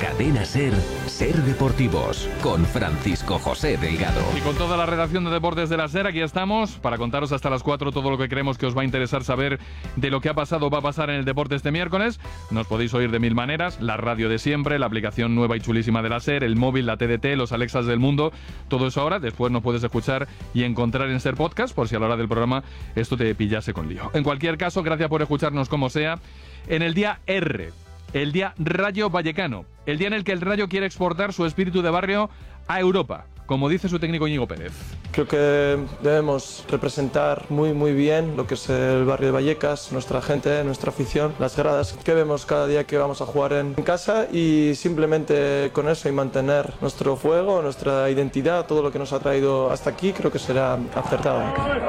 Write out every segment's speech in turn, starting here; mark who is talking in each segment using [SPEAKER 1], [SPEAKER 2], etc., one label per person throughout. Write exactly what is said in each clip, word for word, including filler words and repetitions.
[SPEAKER 1] Cadena Ser, Ser Deportivos, con Francisco José Delgado.
[SPEAKER 2] Y con toda la redacción de Deportes de la Ser, aquí estamos para contaros hasta las cuatro todo lo que creemos que os va a interesar saber de lo que ha pasado o va a pasar en el deporte este miércoles. Nos podéis oír de mil maneras, la radio de siempre, la aplicación nueva y chulísima de la Ser, el móvil, la T D T, los Alexas del mundo, todo eso ahora. Después nos puedes escuchar y encontrar en Ser Podcast, por si a la hora del programa esto te pillase con lío. En cualquier caso, gracias por escucharnos como sea. En el día R, el día Rayo Vallecano, el día en el que el Rayo quiere exportar su espíritu de barrio a Europa, como dice su técnico Íñigo Pérez.
[SPEAKER 3] Creo que debemos representar muy muy bien lo que es el barrio de Vallecas, nuestra gente, nuestra afición, las gradas que vemos cada día que vamos a jugar en casa, y simplemente con eso y mantener nuestro fuego, nuestra identidad, todo lo que nos ha traído hasta aquí, creo que será acertado.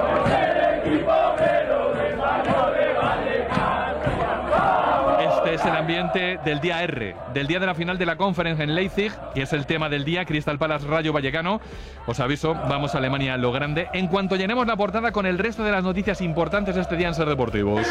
[SPEAKER 2] Este es el ambiente del día R, del día de la final de la Conference en Leipzig, y es el tema del día, Crystal Palace Rayo Vallecano. Os aviso, vamos a Alemania a lo grande, en cuanto llenemos la portada con el resto de las noticias importantes este día en Ser Deportivos.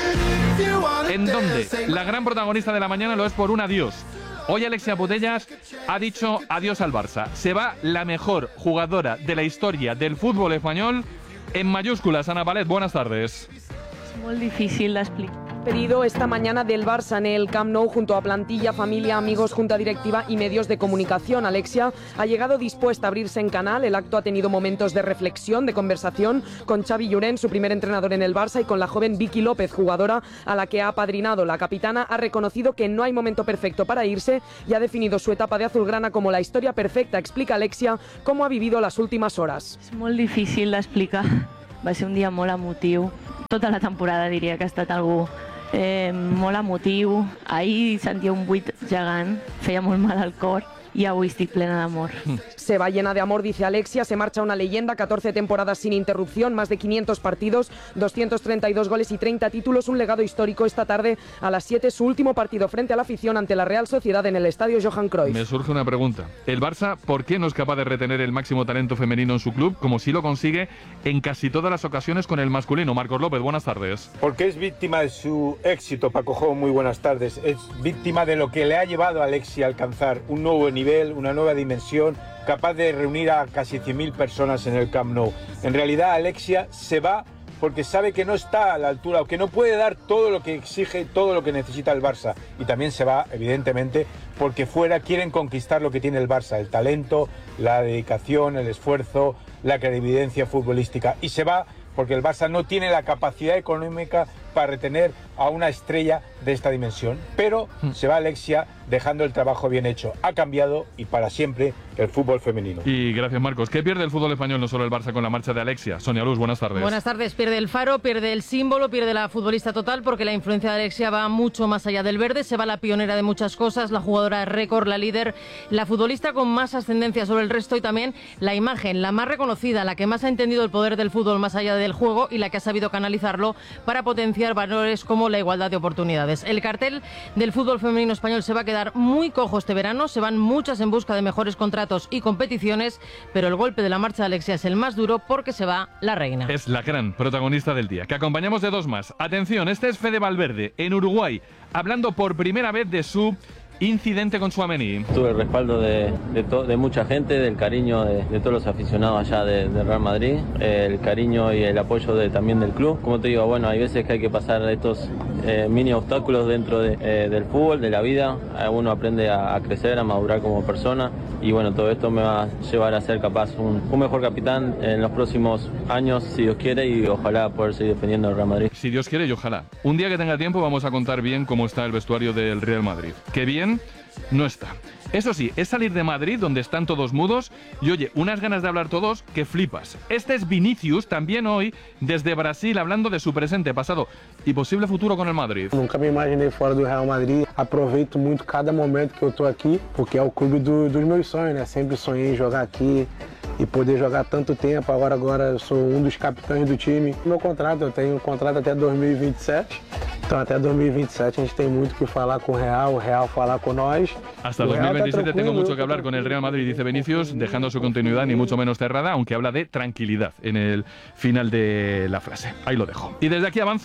[SPEAKER 2] En donde la gran protagonista de la mañana lo es por un adiós. Hoy Alexia Putellas ha dicho adiós al Barça. Se va la mejor jugadora de la historia del fútbol español en mayúsculas. Ana Palet, buenas tardes.
[SPEAKER 4] Es muy difícil de explicar.
[SPEAKER 5] Pedido esta mañana del Barça en el Camp Nou junto a plantilla, familia, amigos, junta directiva y medios de comunicación. Alexia ha llegado dispuesta a abrirse en canal. El acto ha tenido momentos de reflexión, de conversación con Xavi Llorens, su primer entrenador en el Barça, y con la joven Vicky López, jugadora a la que ha apadrinado. La capitana ha reconocido que no hay momento perfecto para irse y ha definido su etapa de azulgrana como la historia perfecta. Explica Alexia cómo ha vivido las últimas horas.
[SPEAKER 4] És molt difícil d'explicar. Va ser un dia molt emotiu. Tota la temporada diria que ha estat algú eh, molt emotiu. Ahir sentia un buit gegant, feia molt mal al cor, y avui estic plena d'amor.
[SPEAKER 5] Se va llena de amor, dice Alexia. Se marcha una leyenda, catorce temporadas sin interrupción, más de quinientos partidos, doscientos treinta y dos goles y treinta títulos, un legado histórico. Esta tarde a las siete su último partido frente a la afición ante la Real Sociedad en el estadio Johan Cruyff.
[SPEAKER 2] Me surge una pregunta. ¿El Barça por qué no es capaz de retener el máximo talento femenino en su club, como si lo consigue en casi todas las ocasiones con el masculino? Marcos López, buenas tardes.
[SPEAKER 6] Porque es víctima de su éxito, Paco Jo, muy buenas tardes. Es víctima de lo que le ha llevado a Alexia a alcanzar un nuevo nivel, una nueva dimensión, capaz de reunir a casi cien mil personas en el Camp Nou. En realidad, Alexia se va porque sabe que no está a la altura o que no puede dar todo lo que exige, todo lo que necesita el Barça. Y también se va, evidentemente, porque fuera quieren conquistar lo que tiene el Barça, el talento, la dedicación, el esfuerzo, la clarividencia futbolística. Y se va porque el Barça no tiene la capacidad económica para retener a una estrella de esta dimensión. Pero se va Alexia dejando el trabajo bien hecho. Ha cambiado y para siempre el fútbol femenino.
[SPEAKER 2] Y gracias, Marcos. ¿Qué pierde el fútbol español, no solo el Barça, con la marcha de Alexia? Sonia Luz, buenas tardes.
[SPEAKER 7] Buenas tardes. Pierde el faro, pierde el símbolo, pierde la futbolista total, porque la influencia de Alexia va mucho más allá del verde. Se va la pionera de muchas cosas, la jugadora de récord, la líder, la futbolista con más ascendencia sobre el resto, y también la imagen, la más reconocida, la que más ha entendido el poder del fútbol más allá del juego y la que ha sabido canalizarlo para potenciar valores como la igualdad de oportunidades. El cartel del fútbol femenino español se va a quedar muy cojo este verano. Se van muchas en busca de mejores contratos y competiciones, pero el golpe de la marcha de Alexia es el más duro porque se va la reina.
[SPEAKER 2] Es la gran protagonista del día, que acompañamos de dos más. Atención, este es Fede Valverde, en Uruguay, hablando por primera vez de su incidente con Tchouaméni.
[SPEAKER 8] Tuve el respaldo de, de, to, de mucha gente, del cariño de, de todos los aficionados allá de, de Real Madrid, eh, el cariño y el apoyo de, también del club. Como te digo, bueno, hay veces que hay que pasar estos eh, mini obstáculos dentro de, eh, del fútbol, de la vida. Uno aprende a, a crecer, a madurar como persona, y bueno, todo esto me va a llevar a ser capaz un, un mejor capitán en los próximos años, si Dios quiere, y ojalá poder seguir defendiendo al Real Madrid.
[SPEAKER 2] Si Dios quiere y ojalá. Un día que tenga tiempo vamos a contar bien cómo está el vestuario del Real Madrid. Que bien no está. Eso sí, es salir de Madrid, donde están todos mudos, y oye, unas ganas de hablar todos que flipas. Este es Vinicius, también hoy, desde Brasil, hablando de su presente, pasado y posible futuro con el Madrid.
[SPEAKER 9] Nunca me imaginei fora do Real Madrid. Aproveito muito cada momento que eu tô aqui, porque é o clube do, dos meus sonhos, né? Sempre sonhei em jogar aqui e poder jogar tanto tempo. Agora, agora eu sou um dos capitães do time. Meu contrato, eu tenho um contrato até dois mil e vinte e sete. Então até dois mil e vinte e sete a gente tem muito que falar com o Real, o Real falar con nós.
[SPEAKER 2] Hasta dos mil veintisiete tengo mucho que hablar con el Real Madrid, dice Vinicius, dejando su continuidad ni mucho menos cerrada, aunque habla de tranquilidad en el final de la frase. Ahí lo dejo. Y desde aquí avanzo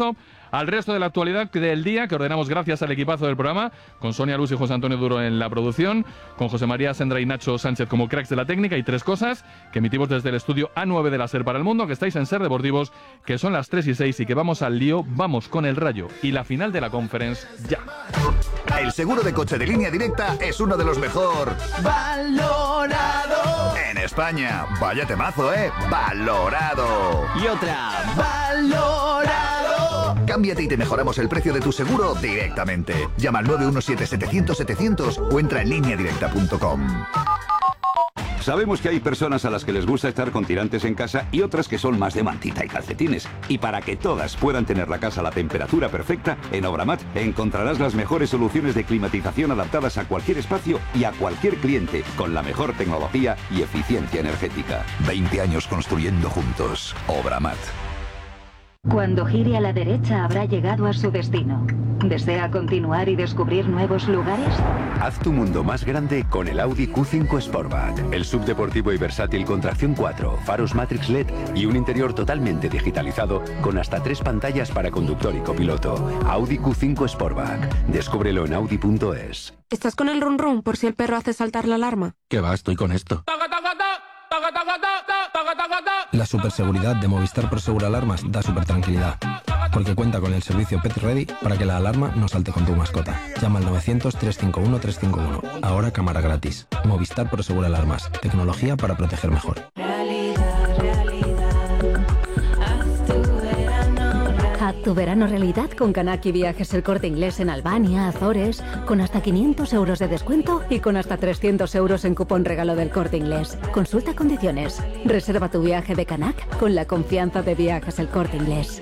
[SPEAKER 2] al resto de la actualidad del día que ordenamos gracias al equipazo del programa, con Sonia Luz y José Antonio Duro en la producción, con José María Sendra y Nacho Sánchez como cracks de la técnica, y tres cosas que emitimos desde el estudio A nueve de la SER para el mundo, que estáis en SER Deportivos, que son las tres y seis y que vamos al lío. Vamos con el Rayo y la final de la Conference ya.
[SPEAKER 10] El seguro de coche de Línea Directa es uno de los mejor valorado en España. Vaya temazo, ¿eh? Valorado.
[SPEAKER 11] Y otra, valorado.
[SPEAKER 10] Cámbiate y te mejoramos el precio de tu seguro directamente. Llama al nueve uno siete, setecientos, setecientos o entra en línea directa punto com.
[SPEAKER 12] Sabemos que hay personas a las que les gusta estar con tirantes en casa y otras que son más de mantita y calcetines. Y para que todas puedan tener la casa a la temperatura perfecta, en Obramat encontrarás las mejores soluciones de climatización adaptadas a cualquier espacio y a cualquier cliente, con la mejor tecnología y eficiencia energética.
[SPEAKER 10] veinte años construyendo juntos. Obramat.
[SPEAKER 13] Cuando gire a la derecha habrá llegado a su destino. ¿Desea continuar y descubrir nuevos lugares?
[SPEAKER 14] Haz tu mundo más grande con el Audi Q cinco Sportback. El subdeportivo y versátil con tracción cuatro, faros Matrix L E D y un interior totalmente digitalizado con hasta tres pantallas para conductor y copiloto. Audi Q cinco Sportback. Descúbrelo en audi punto es.
[SPEAKER 15] ¿Estás con el run run por si el perro hace saltar la alarma?
[SPEAKER 16] ¿Qué va? Estoy con esto.
[SPEAKER 17] La superseguridad de Movistar Prosegur Alarmas da super tranquilidad, porque cuenta con el servicio Pet Ready para que la alarma no salte con tu mascota. Llama al novecientos, trescientos cincuenta y uno, trescientos cincuenta y uno. Ahora cámara gratis. Movistar Prosegur Alarmas. Tecnología para proteger mejor.
[SPEAKER 18] Haz tu verano realidad con Kanaki Viajes El Corte Inglés en Albania, Azores, con hasta quinientos euros de descuento y con hasta trescientos euros en cupón regalo del Corte Inglés. Consulta condiciones. Reserva tu viaje de Kanak con la confianza de Viajes El Corte Inglés.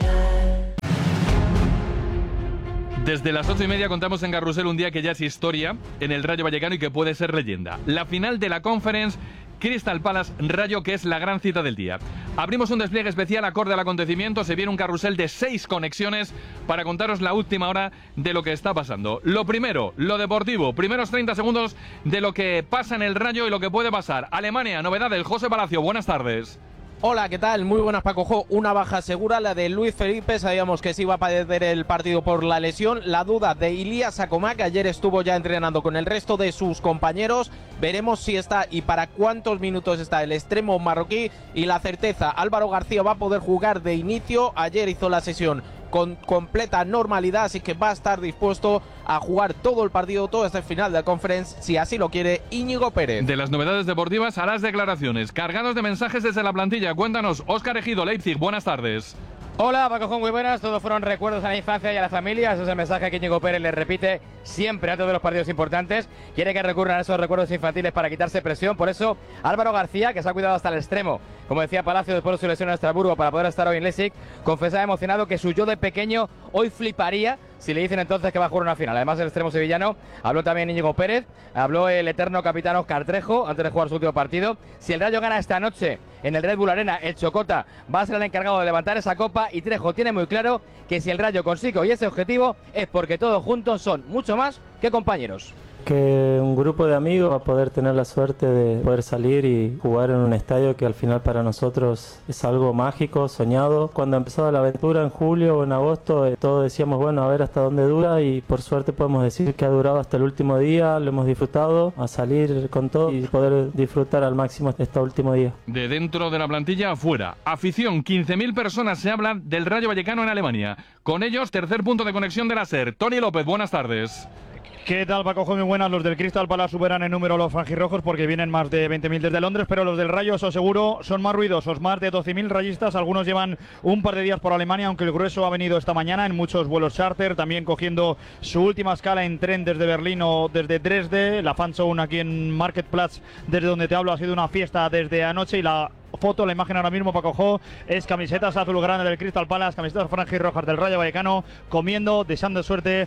[SPEAKER 2] Desde las ocho y media contamos en Carrusel un día que ya es historia en el Rayo Vallecano y que puede ser leyenda. La final de la Conference, Crystal Palace Rayo, que es la gran cita del día. Abrimos un despliegue especial acorde al acontecimiento. Se viene un carrusel de seis conexiones para contaros la última hora de lo que está pasando. Lo primero, lo deportivo. Primeros treinta segundos de lo que pasa en el Rayo y lo que puede pasar. Alemania, novedades. José Palacio, buenas tardes.
[SPEAKER 19] Hola, ¿qué tal? Muy buenas, Paco Jo. Una baja segura, la de Luis Felipe. Sabíamos que se iba a perder el partido por la lesión. La duda de Ilías Acomac, que ayer estuvo ya entrenando con el resto de sus compañeros. Veremos si está y para cuántos minutos está el extremo marroquí. Y la certeza, Álvaro García va a poder jugar de inicio. Ayer hizo la sesión con completa normalidad, así que va a estar dispuesto a jugar todo el partido, todo hasta el final de la Conference, si así lo quiere Íñigo Pérez.
[SPEAKER 2] De las novedades deportivas a las declaraciones, cargados de mensajes desde la plantilla. Cuéntanos, Óscar Ejido, Leipzig, buenas tardes.
[SPEAKER 20] Hola, Paco Jo, muy buenas. Todos fueron recuerdos a la infancia y a la familia. Ese es el mensaje que Íñigo Pérez le repite siempre antes de los partidos importantes. Quiere que recurran a esos recuerdos infantiles para quitarse presión. Por eso, Álvaro García, que se ha cuidado hasta el extremo, como decía Palacio después de su lesión en Estrasburgo para poder estar hoy en Leipzig, confesaba emocionado que su yo de pequeño hoy fliparía si le dicen entonces que va a jugar una final. Además, el extremo sevillano, habló también Íñigo Pérez, habló el eterno capitán Óscar Trejo antes de jugar su último partido. Si el Rayo gana esta noche en el Red Bull Arena, el Chocota va a ser el encargado de levantar esa copa, y Trejo tiene muy claro que si el Rayo consigue hoy ese objetivo es porque todos juntos son mucho más que compañeros.
[SPEAKER 21] Que un grupo de amigos va a poder tener la suerte de poder salir y jugar en un estadio que al final para nosotros es algo mágico, soñado. Cuando empezó la aventura en julio o en agosto, eh, todos decíamos, bueno, a ver hasta dónde dura, y por suerte podemos decir que ha durado hasta el último día, lo hemos disfrutado, a salir con todo y poder disfrutar al máximo este último día.
[SPEAKER 2] De dentro de la plantilla afuera, afición, quince mil personas se hablan del Rayo Vallecano en Alemania. Con ellos, tercer punto de conexión de la SER. Tony López, buenas tardes.
[SPEAKER 22] ¿Qué tal, Paco? Muy buenas. Los del Crystal Palace superan en número los franjirrojos porque vienen más de veinte mil desde Londres, pero los del Rayo, eso seguro, son más ruidosos, más de doce mil rayistas. Algunos llevan un par de días por Alemania, aunque el grueso ha venido esta mañana en muchos vuelos charter, también cogiendo su última escala en tren desde Berlín o desde Dresde. La Fanzone aquí en Marktplatz, desde donde te hablo, ha sido una fiesta desde anoche, y la foto, la imagen ahora mismo, Paco Jo, es camisetas azulgrana del Crystal Palace, camisetas franjirrojas del Rayo Vallecano, comiendo, deseando suerte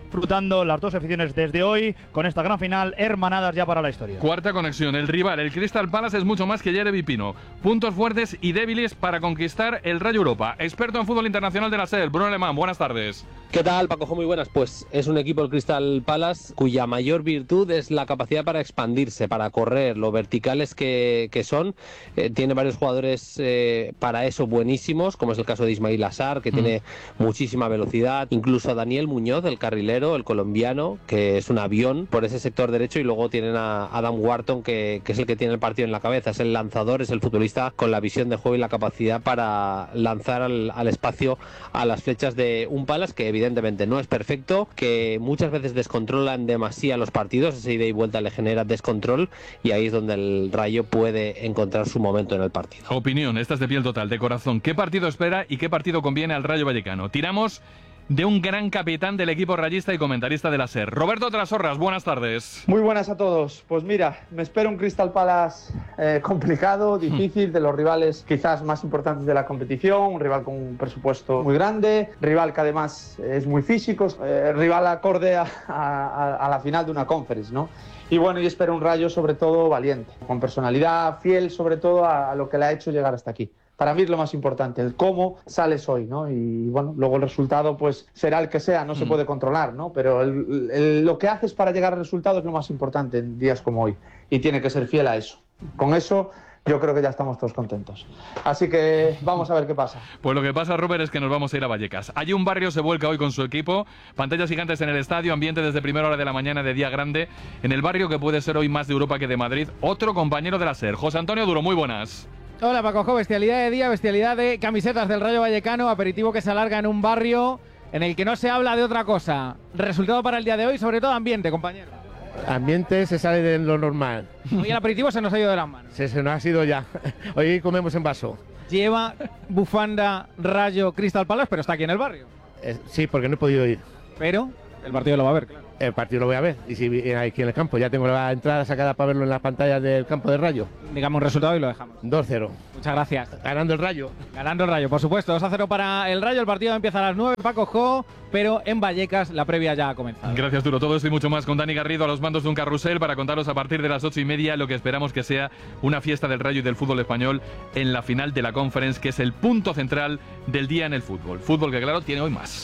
[SPEAKER 22] disfrutando las dos aficiones desde hoy con esta gran final, hermanadas ya para la historia.
[SPEAKER 2] Cuarta conexión, el rival, el Crystal Palace, es mucho más que Jeremy Pino. Puntos fuertes y débiles para conquistar el Rayo Europa. Experto en fútbol internacional de la SER, Bruno Alemán, buenas tardes.
[SPEAKER 11] ¿Qué tal, Paco? Muy buenas. Pues es un equipo, el Crystal Palace, cuya mayor virtud es la capacidad para expandirse, para correr, lo verticales que, que son. Eh, tiene varios jugadores eh, para eso buenísimos, como es el caso de Ismail Assar, que mm. tiene muchísima velocidad. Incluso a Daniel Muñoz, el carrilero, el colombiano, que es un avión por ese sector derecho. Y luego tienen a Adam Wharton, que, que es el que tiene el partido en la cabeza. Es el lanzador, es el futbolista con la visión de juego y la capacidad para lanzar al, al espacio a las flechas de un Palace que evidentemente no es perfecto, que muchas veces descontrolan demasiado los partidos, esa ida y vuelta le genera descontrol, y ahí es donde el Rayo puede encontrar su momento en el partido.
[SPEAKER 2] Opinión, esta es de piel total, de corazón. ¿Qué partido espera y qué partido conviene al Rayo Vallecano? Tiramos de un gran capitán del equipo rayista y comentarista de la SER. Roberto Trasorras, buenas tardes.
[SPEAKER 16] Muy buenas a todos. Pues mira, me espera un Crystal Palace eh, complicado, difícil, de los rivales quizás más importantes de la competición, un rival con un presupuesto muy grande, rival que además es muy físico, eh, rival acorde a, a, a la final de una conference, ¿no? Y bueno, yo espero un Rayo sobre todo valiente, con personalidad, fiel sobre todo a, a lo que le ha hecho llegar hasta aquí. Para mí es lo más importante, el cómo sales hoy, ¿no? Y bueno, luego el resultado pues será el que sea, no se puede controlar, ¿no? Pero el, el, lo que haces para llegar al resultado es lo más importante en días como hoy. Y tiene que ser fiel a eso. Con eso yo creo que ya estamos todos contentos. Así que vamos a ver qué pasa.
[SPEAKER 2] Pues lo que pasa, Robert, es que nos vamos a ir a Vallecas. Allí un barrio se vuelca hoy con su equipo. Pantallas gigantes en el estadio, ambiente desde primera hora de la mañana de día grande. En el barrio que puede ser hoy más de Europa que de Madrid. Otro compañero de la SER, José Antonio Duro, muy buenas.
[SPEAKER 23] Hola, Paco, bestialidad de día, bestialidad de camisetas del Rayo Vallecano, aperitivo que se alarga en un barrio en el que no se habla de otra cosa. Resultado para el día de hoy, sobre todo ambiente, compañero.
[SPEAKER 24] Ambiente se sale de lo normal.
[SPEAKER 23] Hoy el aperitivo se nos ha ido de las manos.
[SPEAKER 24] Se, se nos ha ido ya. Hoy comemos en vaso.
[SPEAKER 23] Lleva bufanda Rayo Crystal Palace, pero está aquí en el barrio.
[SPEAKER 24] Eh, sí, porque no he podido ir.
[SPEAKER 23] Pero el partido lo va a ver, claro.
[SPEAKER 24] El partido lo voy a ver, y si aquí en el campo, ya tengo la entrada sacada para verlo en las pantallas del campo de Rayo.
[SPEAKER 23] Digamos un resultado y lo dejamos.
[SPEAKER 24] dos cero.
[SPEAKER 23] Muchas gracias.
[SPEAKER 24] Ganando el Rayo.
[SPEAKER 23] Ganando el Rayo, por supuesto. dos a cero para el Rayo, el partido empieza a las nueve, Paco Jo, pero en Vallecas la previa ya ha comenzado.
[SPEAKER 2] Gracias, Duro. Todo esto y mucho más con Dani Garrido a los mandos de un carrusel para contaros a partir de las ocho y media lo que esperamos que sea una fiesta del Rayo y del fútbol español en la final de la Conference, que es el punto central del día en el fútbol. Fútbol que, claro, tiene hoy más.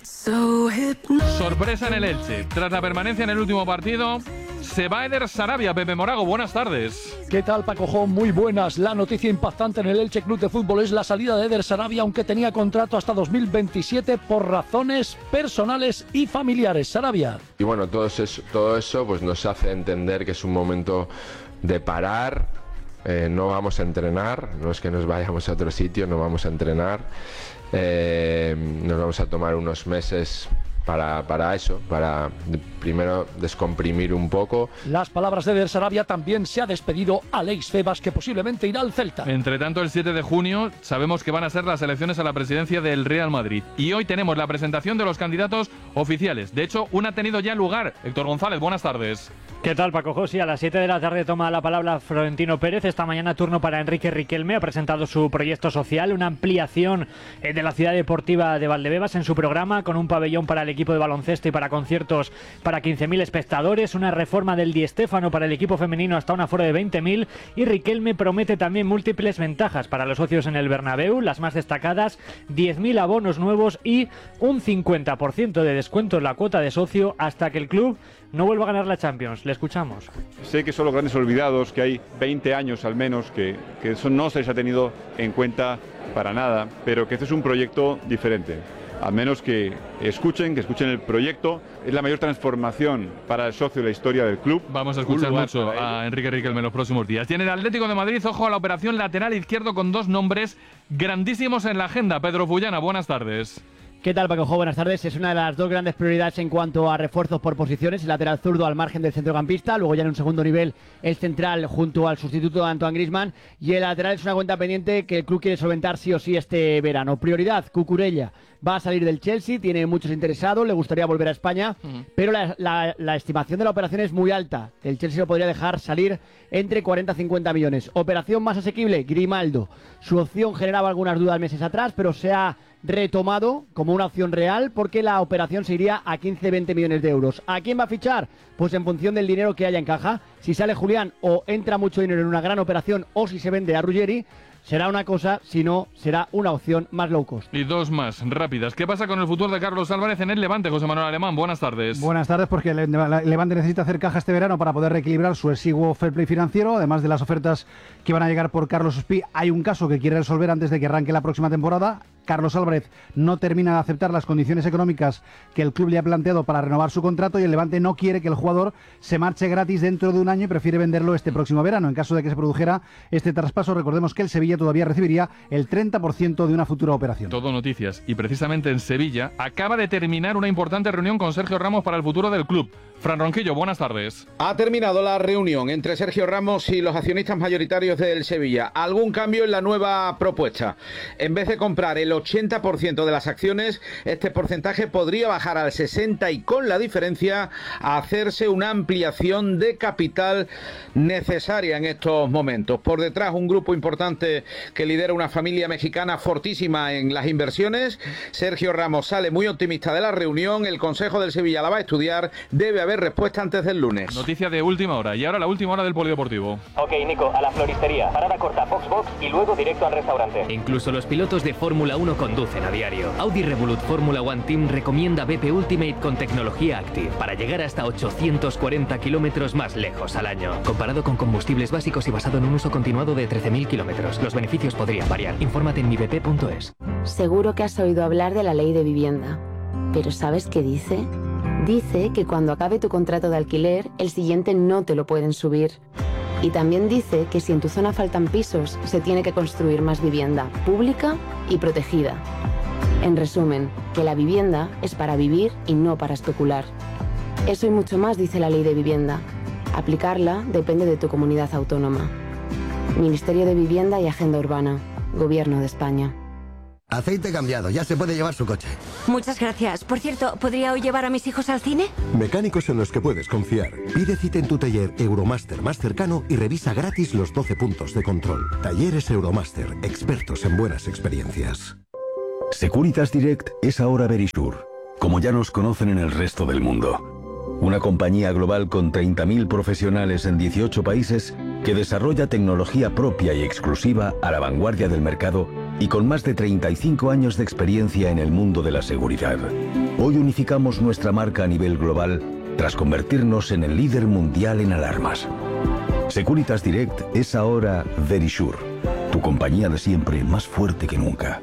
[SPEAKER 2] So sorpresa en el Elche. Tras la permanencia en el último partido, se va Eder Sarabia. Pepe Morago, buenas tardes.
[SPEAKER 25] ¿Qué tal, Paco Jo? Muy buenas. La noticia impactante en el Elche Club de Fútbol es la salida de Eder Sarabia, aunque tenía contrato hasta dos mil veintisiete por razones personales y familiares. Sarabia.
[SPEAKER 26] Y bueno, todo eso, todo eso pues nos hace entender que es un momento de parar. Eh, no vamos a entrenar, no es que nos vayamos a otro sitio, no vamos a entrenar. Eh, nos vamos a tomar unos meses Para, para eso, para primero descomprimir un poco.
[SPEAKER 25] Las palabras de Eder Sarabia. También se ha despedido Alex Febas, que posiblemente irá al Celta.
[SPEAKER 2] Entre tanto, el siete de junio sabemos que van a ser las elecciones a la presidencia del Real Madrid. Y hoy tenemos la presentación de los candidatos oficiales. De hecho, una ha tenido ya lugar. Héctor González, buenas tardes.
[SPEAKER 27] ¿Qué tal, Paco José? A las siete de la tarde toma la palabra Florentino Pérez. Esta mañana turno para Enrique Riquelme. Ha presentado su proyecto social, una ampliación de la ciudad deportiva de Valdebebas en su programa, con un pabellón para el equipo de baloncesto y para conciertos para quince mil espectadores, una reforma del Di Stéfano para el equipo femenino hasta un aforo de veinte mil, y Riquelme promete también múltiples ventajas para los socios en el Bernabéu, las más destacadas: diez mil abonos nuevos y un cincuenta por ciento de descuento en la cuota de socio hasta que el club no vuelva a ganar la Champions. Le escuchamos.
[SPEAKER 28] Sé que son los grandes olvidados, que hay veinte años al menos que, que eso no se les ha tenido en cuenta para nada, pero que este es un proyecto diferente. Al menos que escuchen, que escuchen el proyecto. Es la mayor transformación para el socio de la historia del club.
[SPEAKER 2] Vamos a escuchar mucho a Enrique Riquelme en los próximos días. Y en el Atlético de Madrid, ojo a la operación lateral izquierdo con dos nombres grandísimos en la agenda. Pedro Fullana, buenas tardes.
[SPEAKER 29] ¿Qué tal, Paco Jo? Buenas tardes. Es una de las dos grandes prioridades en cuanto a refuerzos por posiciones. El lateral zurdo al margen del centrocampista, luego ya en un segundo nivel el central junto al sustituto de Antoine Griezmann, y el lateral es una cuenta pendiente que el club quiere solventar sí o sí este verano. Prioridad, Cucurella. va a salir del Chelsea, tiene muchos interesados, le gustaría volver a España, uh-huh. pero la, la, la estimación de la operación es muy alta. El Chelsea lo podría dejar salir entre cuarenta a cincuenta millones. Operación más asequible, Grimaldo. Su opción generaba algunas dudas meses atrás, pero se ha retomado como una opción real porque la operación se iría a quince a veinte millones de euros. ¿A quién va a fichar? Pues en función del dinero que haya en caja. Si sale Julián o entra mucho dinero en una gran operación o si se vende a Ruggeri, será una cosa, si no, será una opción más low cost.
[SPEAKER 2] Y dos más rápidas. ¿Qué pasa con el futuro de Carlos Álvarez en el Levante, José Manuel Alemán? Buenas tardes.
[SPEAKER 1] Buenas tardes, porque el Levante necesita hacer caja este verano para poder reequilibrar su exiguo fair play financiero. Además de las ofertas que van a llegar por Carlos Ospí, hay un caso que quiere resolver antes de que arranque la próxima temporada. Carlos Álvarez no termina de aceptar las condiciones económicas que el club le ha planteado para renovar su contrato y el Levante no quiere que el jugador se marche gratis dentro de un año y prefiere venderlo este próximo verano. En caso de que se produjera este traspaso, recordemos que el Sevilla todavía recibiría el treinta por ciento de una futura operación.
[SPEAKER 2] Todo noticias. Y precisamente en Sevilla acaba de terminar una importante reunión con Sergio Ramos para el futuro del club. Fran Ronquillo, buenas tardes.
[SPEAKER 3] Ha terminado la reunión entre Sergio Ramos y los accionistas mayoritarios del Sevilla. ¿Algún cambio en la nueva propuesta? En vez de comprar el ochenta por ciento de las acciones, este porcentaje podría bajar al sesenta por ciento y con la diferencia a hacerse una ampliación de capital necesaria en estos momentos. Por detrás, un grupo importante que lidera una familia mexicana fortísima en las inversiones. Sergio Ramos sale muy optimista de la reunión. El Consejo del Sevilla la va a estudiar. Debe haber respuesta antes del lunes.
[SPEAKER 2] Noticia de última hora. Y ahora la última hora del polideportivo.
[SPEAKER 4] Ok, Nico, a la floristería. Parada corta, Foxbox y luego directo al restaurante.
[SPEAKER 5] Incluso los pilotos de Fórmula uno conducen a diario. Audi Revolut Fórmula One Team recomienda B P Ultimate con tecnología Active para llegar hasta ochocientos cuarenta kilómetros más lejos al año. Comparado con combustibles básicos y basado en un uso continuado de trece mil kilómetros, los beneficios podrían variar. Infórmate en mi b p punto es.
[SPEAKER 6] Seguro que has oído hablar de la ley de vivienda. ¿Pero sabes qué dice? Dice que cuando acabe tu contrato de alquiler, el siguiente no te lo pueden subir. Y también dice que si en tu zona faltan pisos, se tiene que construir más vivienda, pública y protegida. En resumen, que la vivienda es para vivir y no para especular. Eso y mucho más dice la ley de vivienda. Aplicarla depende de tu comunidad autónoma. Ministerio de Vivienda y Agenda Urbana. Gobierno de España.
[SPEAKER 7] Aceite cambiado, ya se puede llevar su coche.
[SPEAKER 8] Muchas gracias. Por cierto, ¿podría hoy llevar a mis hijos al cine?
[SPEAKER 9] Mecánicos en los que puedes confiar. Pide cita en tu taller Euromaster más cercano y revisa gratis los doce puntos de control. Talleres Euromaster, expertos en buenas experiencias.
[SPEAKER 14] Securitas Direct es ahora Verisure, como ya nos conocen en el resto del mundo. Una compañía global con treinta mil profesionales en dieciocho países que desarrolla tecnología propia y exclusiva a la vanguardia del mercado y con más de treinta y cinco años de experiencia en el mundo de la seguridad. Hoy unificamos nuestra marca a nivel global tras convertirnos en el líder mundial en alarmas. Securitas Direct es ahora Verisure, tu compañía de siempre más fuerte que nunca.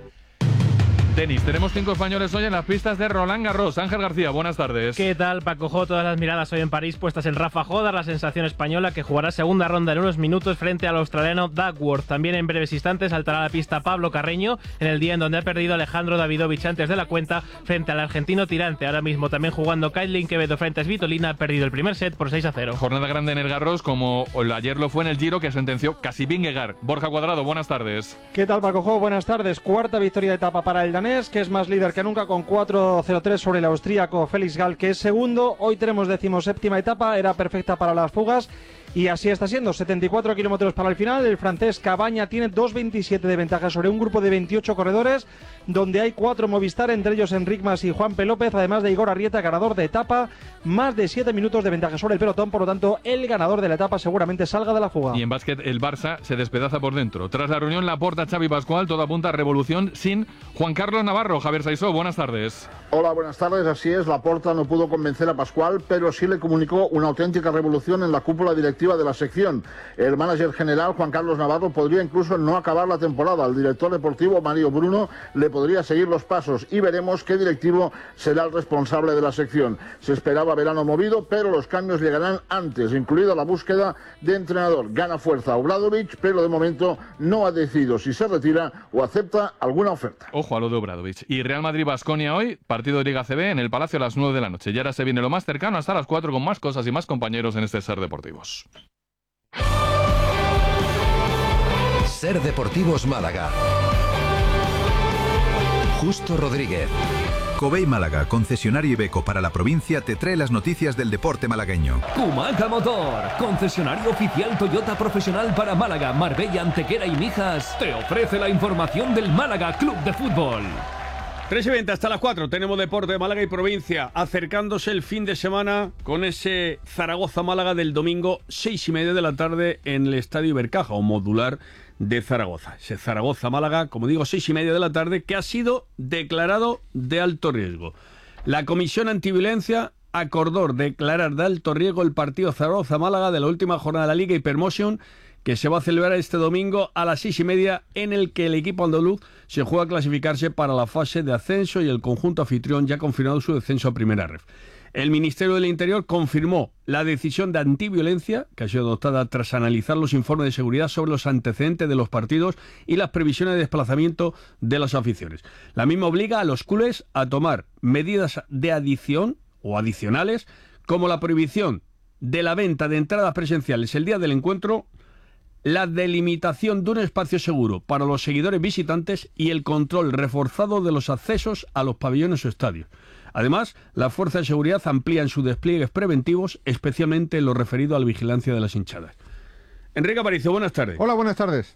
[SPEAKER 2] Tenis, tenemos cinco españoles hoy en las pistas de Roland Garros. Ángel García, buenas tardes.
[SPEAKER 12] ¿Qué tal, Paco Jo? Todas las miradas hoy en París puestas en Rafa Jodar, la sensación española que jugará segunda ronda en unos minutos frente al australiano Duckworth. También en breves instantes saltará a la pista Pablo Carreño en el día en donde ha perdido Alejandro Davidovich antes de la cuenta frente al argentino tirante. Ahora mismo también jugando Kaitlyn Quevedo frente a Svitolina, ha perdido el primer set por seis a cero.
[SPEAKER 2] Jornada grande en el Garros, como ayer lo fue en el Giro, que sentenció casi Vingegaard. Borja Cuadrado, buenas tardes.
[SPEAKER 30] ¿Qué tal, Paco Jo? Buenas tardes. Cuarta victoria de etapa para el danés, que es más líder que nunca con cuatro cero tres sobre el austríaco Felix Gall, que es segundo. Hoy tenemos decimoséptima etapa, era perfecta para las fugas y así está siendo. setenta y cuatro kilómetros para el final. El francés Cabaña tiene dos veintisiete de ventaja sobre un grupo de veintiocho corredores, donde hay cuatro Movistar, entre ellos Enric Mas y Juan P. López, además de Igor Arrieta, ganador de etapa. Más de siete minutos de ventaja sobre el pelotón, por lo tanto el ganador de la etapa seguramente salga de la fuga.
[SPEAKER 2] Y en básquet el Barça se despedaza por dentro. Tras la reunión Laporta, Xavi Pascual, todo apunta a revolución sin Juan Carlos Navarro. Javier Saisó, buenas tardes.
[SPEAKER 31] Hola, buenas tardes. Así es, Laporta no pudo convencer a Pascual, pero sí le comunicó una auténtica revolución en la cúpula directiva de la sección. El manager general, Juan Carlos Navarro, podría incluso no acabar la temporada. El director deportivo, Mario Bruno, le podría seguir los pasos y veremos qué directivo será el responsable de la sección. Se esperaba verano movido, pero los cambios llegarán antes, incluida la búsqueda de entrenador. Gana fuerza Obradovic, pero de momento no ha decidido si se retira o acepta alguna oferta.
[SPEAKER 2] Ojo a lo de Obradovic. Y Real Madrid-Baskonia hoy, partido de Liga C B en el Palacio a las nueve de la noche. Y ahora se viene lo más cercano hasta las cuatro con más cosas y más compañeros en este Ser Deportivos.
[SPEAKER 32] Ser Deportivos Málaga.
[SPEAKER 10] Justo Rodríguez. Covey Málaga, concesionario Iveco para la provincia, te trae las noticias del deporte malagueño.
[SPEAKER 11] Kumaca Motor, concesionario oficial Toyota profesional para Málaga, Marbella, Antequera y Mijas, te ofrece la información del Málaga Club de Fútbol.
[SPEAKER 13] tres y veinte hasta las cuatro, tenemos deporte de Málaga y provincia, acercándose el fin de semana con ese Zaragoza-Málaga del domingo, seis y media de la tarde en el Estadio Ibercaja, o modular de Zaragoza. Ese Zaragoza-Málaga, como digo, seis y media de la tarde, que ha sido declarado de alto riesgo. La Comisión Antiviolencia acordó declarar de alto riesgo el partido Zaragoza-Málaga de la última jornada de la Liga Hypermotion, que se va a celebrar este domingo a las seis y media, en el que el equipo andaluz se juega a clasificarse para la fase de ascenso y el conjunto anfitrión ya ha confirmado su descenso a Primera Ref. El Ministerio del Interior confirmó la decisión de antiviolencia que ha sido adoptada tras analizar los informes de seguridad sobre los antecedentes de los partidos y las previsiones de desplazamiento de las aficiones. La misma obliga a los culés a tomar medidas de adición o adicionales, como la prohibición de la venta de entradas presenciales el día del encuentro, la delimitación de un espacio seguro para los seguidores visitantes y el control reforzado de los accesos a los pabellones o estadios. Además, las fuerzas de seguridad amplían sus despliegues preventivos, especialmente en lo referido a la vigilancia de las hinchadas. Enrique Aparicio, buenas tardes.
[SPEAKER 15] Hola, buenas tardes.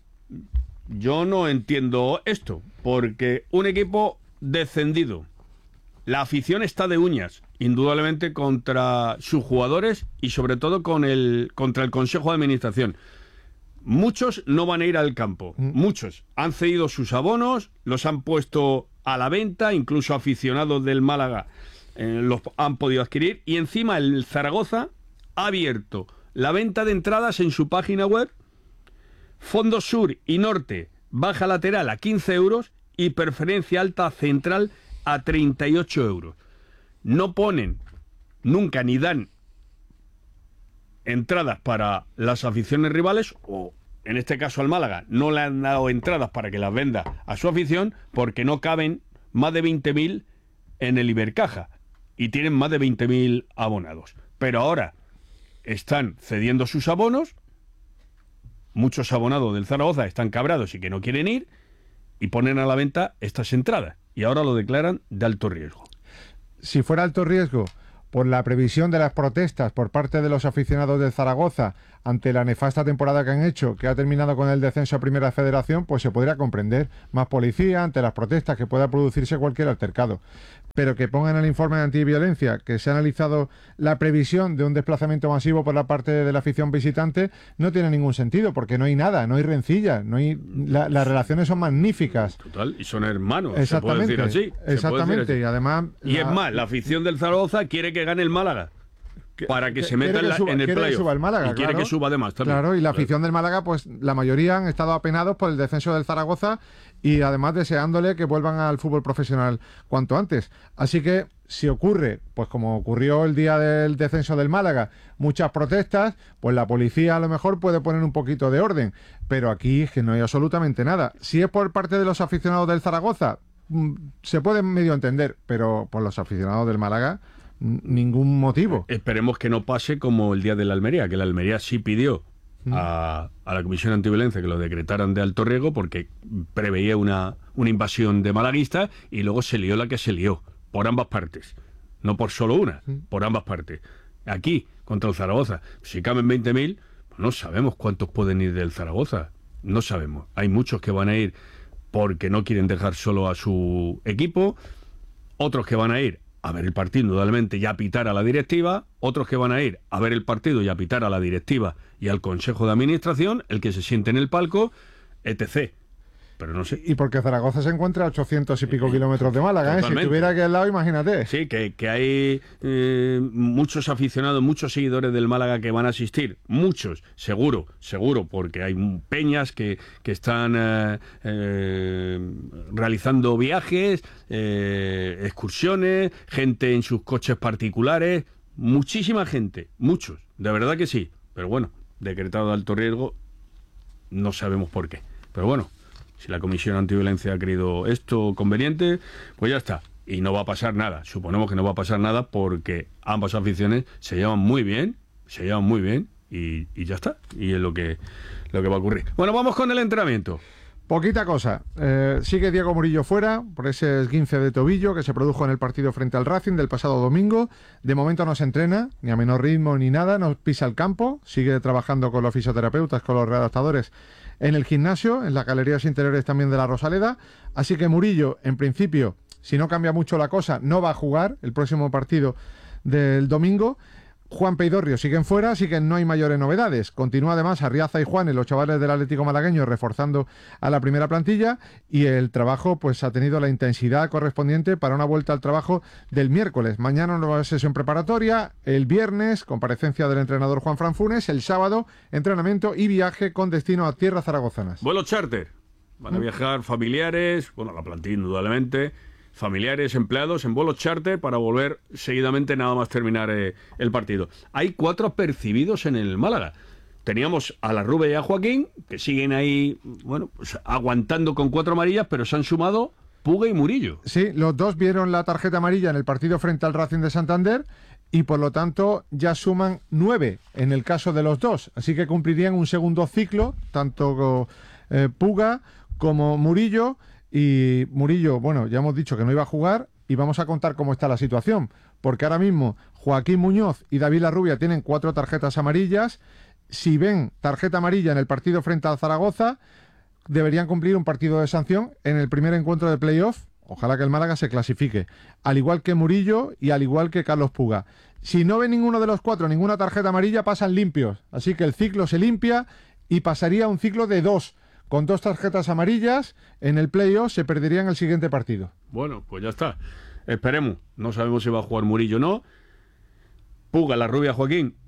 [SPEAKER 13] Yo no entiendo esto, porque un equipo descendido, la afición está de uñas, indudablemente contra sus jugadores y sobre todo con el, contra el Consejo de Administración. Muchos no van a ir al campo, muchos han cedido sus abonos, los han puesto a la venta, incluso aficionados del Málaga eh, los han podido adquirir, y encima el Zaragoza ha abierto la venta de entradas en su página web. Fondo sur y norte, baja lateral a quince euros y preferencia alta central a treinta y ocho euros. No ponen nunca ni dan entradas para las aficiones rivales, o en este caso al Málaga no le han dado entradas para que las venda a su afición, porque no caben más de veinte mil en el Ibercaja y tienen más de veinte mil abonados. Pero ahora están cediendo sus abonos, muchos abonados del Zaragoza están cabrados y que no quieren ir, y ponen a la venta estas entradas, y ahora lo declaran de alto riesgo.
[SPEAKER 15] Si fuera alto riesgo por la previsión de las protestas por parte de los aficionados del Zaragoza ante la nefasta temporada que han hecho, que ha terminado con el descenso a Primera Federación, pues se podría comprender más policía ante las protestas, que pueda producirse cualquier altercado. Pero que pongan en el informe de antiviolencia que se ha analizado la previsión de un desplazamiento masivo por la parte de la afición visitante, no tiene ningún sentido, porque no hay nada, no hay rencilla, no hay la, las relaciones son magníficas.
[SPEAKER 13] Total, y son hermanos,
[SPEAKER 15] exactamente,
[SPEAKER 13] se puede decir así.
[SPEAKER 15] Exactamente,
[SPEAKER 13] decir así.
[SPEAKER 15] y además...
[SPEAKER 13] Y la... es más, la afición del Zaragoza quiere que gane el Málaga, para que, que se meta en, la,
[SPEAKER 15] suba,
[SPEAKER 13] en el
[SPEAKER 15] playoff. Que suba el Málaga,
[SPEAKER 13] y quiere
[SPEAKER 15] claro,
[SPEAKER 13] que suba además también.
[SPEAKER 15] Claro, y la afición claro. del Málaga, pues la mayoría han estado apenados por el descenso del Zaragoza y además deseándole que vuelvan al fútbol profesional cuanto antes. Así que si ocurre, pues como ocurrió el día del descenso del Málaga, muchas protestas, pues la policía a lo mejor puede poner un poquito de orden, pero aquí es que no hay absolutamente nada. Si es por parte de los aficionados del Zaragoza, se puede medio entender, pero por los aficionados del Málaga... ningún motivo.
[SPEAKER 13] Esperemos que no pase como el día de la Almería, que la Almería sí pidió a, a la Comisión Antiviolencia que lo decretaran de alto riesgo porque preveía una, una invasión de malaguistas, y luego se lió la que se lió, por ambas partes, no por solo una, por ambas partes. Aquí, contra el Zaragoza, si caben veinte mil, pues no sabemos cuántos pueden ir del Zaragoza, no sabemos. Hay muchos que van a ir porque no quieren dejar solo a su equipo, otros que van a ir a ver el partido, indudablemente, y a pitar a la directiva, otros que van a ir a ver el partido y a pitar a la directiva y al Consejo de Administración, el que se siente en el palco, etcétera. Pero no sé.
[SPEAKER 15] Y porque Zaragoza se encuentra a ochocientos y pico kilómetros de Málaga, ¿eh? Si estuviera aquí al lado, imagínate.
[SPEAKER 13] Sí, que, que hay eh, muchos aficionados, muchos seguidores del Málaga que van a asistir. Muchos, seguro, seguro, porque hay peñas que, que están eh, eh, realizando viajes, eh, excursiones, gente en sus coches particulares. Muchísima gente, muchos, de verdad que sí. Pero bueno, decretado de alto riesgo, no sabemos por qué. Pero bueno, si la Comisión Antiviolencia ha creído esto conveniente, pues ya está. Y no va a pasar nada. Suponemos que no va a pasar nada porque ambas aficiones se llevan muy bien, se llevan muy bien y, y ya está. Y es lo que, lo que va a ocurrir. Bueno, vamos con el entrenamiento.
[SPEAKER 15] Poquita cosa. Eh, sigue Diego Murillo fuera por ese esguince de tobillo que se produjo en el partido frente al Racing del pasado domingo. De momento no se entrena, ni a menor ritmo ni nada, no pisa el campo. Sigue trabajando con los fisioterapeutas, con los readaptadores en el gimnasio, en las galerías interiores también de la Rosaleda. Así que Murillo, en principio, si no cambia mucho la cosa, no va a jugar el próximo partido del domingo. Juan Peidorrio siguen fuera, así que no hay mayores novedades. Continúa además Arriaza y Juan, los chavales del Atlético malagueño, reforzando a la primera plantilla, y el trabajo pues ha tenido la intensidad correspondiente para una vuelta al trabajo del miércoles. Mañana nueva sesión preparatoria, el viernes comparecencia del entrenador Juan Fran Funes, el sábado entrenamiento y viaje con destino a tierras zaragozanas.
[SPEAKER 13] Vuelo charter. Van a viajar familiares, bueno, la plantilla indudablemente, familiares, empleados en vuelos charter para volver seguidamente nada más terminar eh, el partido. Hay cuatro apercibidos en el Málaga. Teníamos a la Rubia y a Joaquín, que siguen ahí, bueno, pues aguantando con cuatro amarillas, pero se han sumado Puga y Murillo.
[SPEAKER 15] Sí, los dos vieron la tarjeta amarilla en el partido frente al Racing de Santander y por lo tanto ya suman nueve en el caso de los dos. Así que cumplirían un segundo ciclo, tanto eh, Puga como Murillo. Y Murillo, bueno, ya hemos dicho que no iba a jugar y vamos a contar cómo está la situación, porque ahora mismo Joaquín Muñoz y David Larrubia tienen cuatro tarjetas amarillas. Si ven tarjeta amarilla en el partido frente al Zaragoza, deberían cumplir un partido de sanción en el primer encuentro de playoff. Ojalá que el Málaga se clasifique, al igual que Murillo y al igual que Carlos Puga. Si no ven ninguno de los cuatro ninguna tarjeta amarilla, pasan limpios, así que el ciclo se limpia y pasaría a un ciclo de dos. Con dos tarjetas amarillas, en el playoff se perdería en el siguiente partido.
[SPEAKER 13] Bueno, pues ya está. Esperemos. No sabemos si va a jugar Murillo o no. Puga, la Rubia, Joaquín,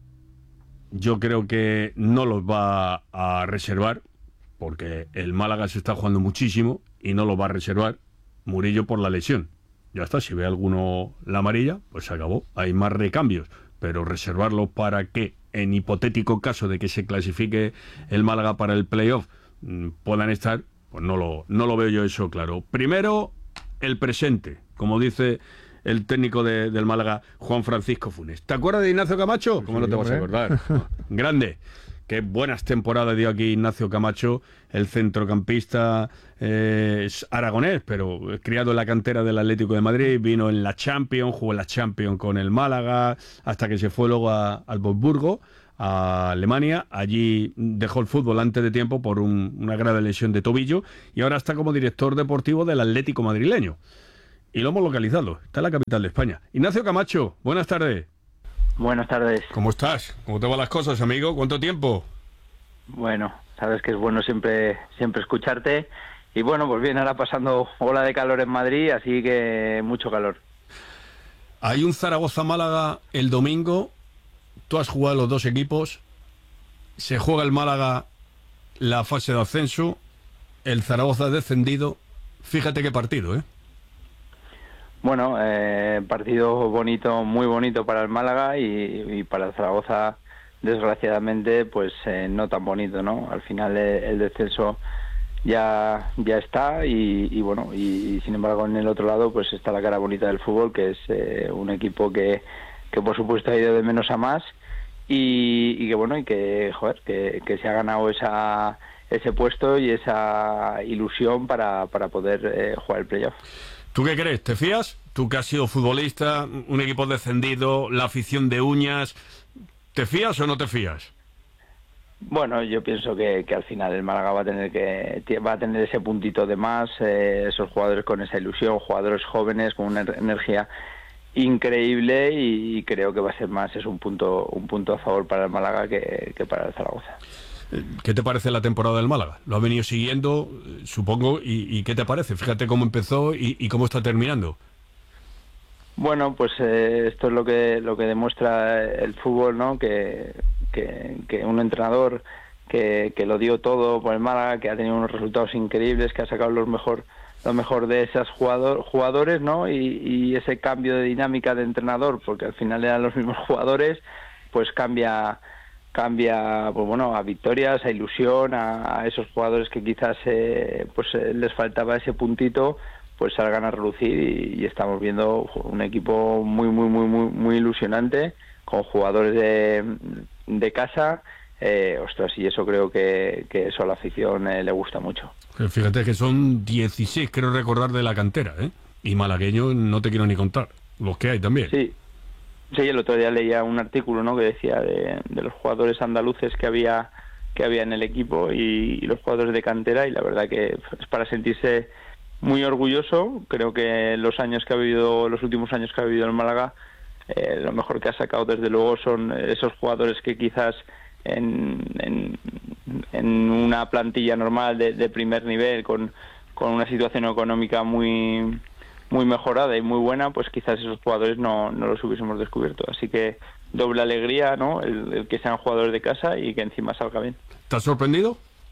[SPEAKER 13] yo creo que no los va a reservar, porque el Málaga se está jugando muchísimo y no los va a reservar. Murillo por la lesión. Ya está, si ve alguno la amarilla, pues se acabó. Hay más recambios, pero reservarlo para que, en hipotético caso de que se clasifique el Málaga para el playoff, puedan estar, pues no lo, no lo veo yo eso claro. Primero, el presente, como dice el técnico de, del Málaga, Juan Francisco Funes. ¿Te acuerdas de Ignacio Camacho? ¿Cómo sí, no te vas a acordar? Grande. Qué buenas temporadas dio aquí Ignacio Camacho, el centrocampista eh, es aragonés, pero criado en la cantera del Atlético de Madrid, vino en la Champions, jugó en la Champions con el Málaga, hasta que se fue luego a, al Wolfsburgo, a Alemania. Allí dejó el fútbol antes de tiempo por un, una grave lesión de tobillo y ahora está como director deportivo del Atlético madrileño. Y lo hemos localizado, está en la capital de España. Ignacio Camacho, buenas tardes.
[SPEAKER 16] Buenas tardes.
[SPEAKER 13] ¿Cómo estás? ¿Cómo te van las cosas, amigo? ¿Cuánto tiempo?
[SPEAKER 16] Bueno, sabes que es bueno siempre, siempre escucharte. Y bueno, pues bien, ahora pasando ola de calor en Madrid, así que mucho calor.
[SPEAKER 13] Hay un Zaragoza-Málaga el domingo. Tú has jugado los dos equipos, se juega el Málaga la fase de ascenso, el Zaragoza ha descendido. Fíjate qué partido, ¿eh?
[SPEAKER 16] Bueno, eh, partido bonito, muy bonito para el Málaga y, y para el Zaragoza, desgraciadamente, pues eh, no tan bonito, ¿no? Al final el, el descenso ya ya está y, y bueno, y, y sin embargo en el otro lado pues está la cara bonita del fútbol, que es eh, un equipo que que por supuesto ha ido de menos a más y, y que bueno, y que joder, que, que se ha ganado esa ese puesto y esa ilusión para, para poder eh, jugar el playoff.
[SPEAKER 13] ¿Tú qué crees? ¿Te fías? Tú que has sido futbolista, un equipo descendido, la afición de uñas, ¿te fías o no te fías?
[SPEAKER 16] Bueno, yo pienso que, que al final el Málaga va a tener que va a tener ese puntito de más, eh, esos jugadores con esa ilusión, jugadores jóvenes con una energía increíble y creo que va a ser más, es un punto un punto a favor para el Málaga que, que para el Zaragoza.
[SPEAKER 13] ¿Qué te parece la temporada del Málaga? Lo has venido siguiendo, supongo, y, y ¿qué te parece? Fíjate cómo empezó y, y cómo está terminando.
[SPEAKER 16] Bueno, pues eh, esto es lo que lo que demuestra el fútbol, ¿no? Que, que, que un entrenador que, que lo dio todo por el Málaga, que ha tenido unos resultados increíbles, que ha sacado los mejor lo mejor de esos jugador, jugadores, ¿no? Y, y ese cambio de dinámica de entrenador, porque al final eran los mismos jugadores, pues cambia cambia pues bueno, a victorias, a ilusión, a, a esos jugadores que quizás eh, pues eh, les faltaba ese puntito, pues salgan a relucir y, y estamos viendo un equipo muy muy muy muy muy ilusionante, con jugadores de, de casa, Eh, ostras, y eso creo que, que eso a la afición eh, le gusta mucho.
[SPEAKER 13] Fíjate que son dieciséis, creo recordar, de la cantera, ¿eh? Y malagueños no te quiero ni contar, los que hay también.
[SPEAKER 16] Sí, sí, el otro día leía un artículo, ¿no?, que decía de, de los jugadores andaluces que había que había en el equipo y, y los jugadores de cantera, y la verdad que es para sentirse muy orgulloso. Creo que los años que ha vivido, los últimos años que ha vivido el Málaga, eh, lo mejor que ha sacado desde luego son esos jugadores que quizás en, en, en una plantilla normal de, de primer nivel, con, con una situación económica muy muy mejorada y muy buena, pues quizás esos jugadores no, no los hubiésemos descubierto. Así que doble alegría, ¿no?, el, el que sean jugadores de casa y que encima salga bien.
[SPEAKER 13] ¿Te has sorprendido?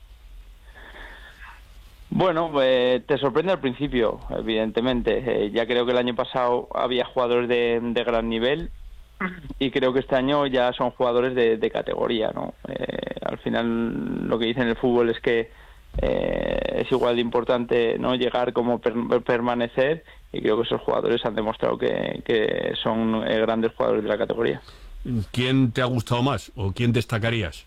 [SPEAKER 16] Bueno, eh, te sorprende al principio, evidentemente. Eh, ya creo que el año pasado había jugadores de, de gran nivel y creo que este año ya son jugadores de, de categoría, ¿no? Eh, al final lo que dicen en el fútbol es que eh, es igual de importante, ¿no?, llegar como per, permanecer, y creo que esos jugadores han demostrado que, que son eh, grandes jugadores de la categoría.
[SPEAKER 13] ¿Quién te ha gustado más o quién destacarías?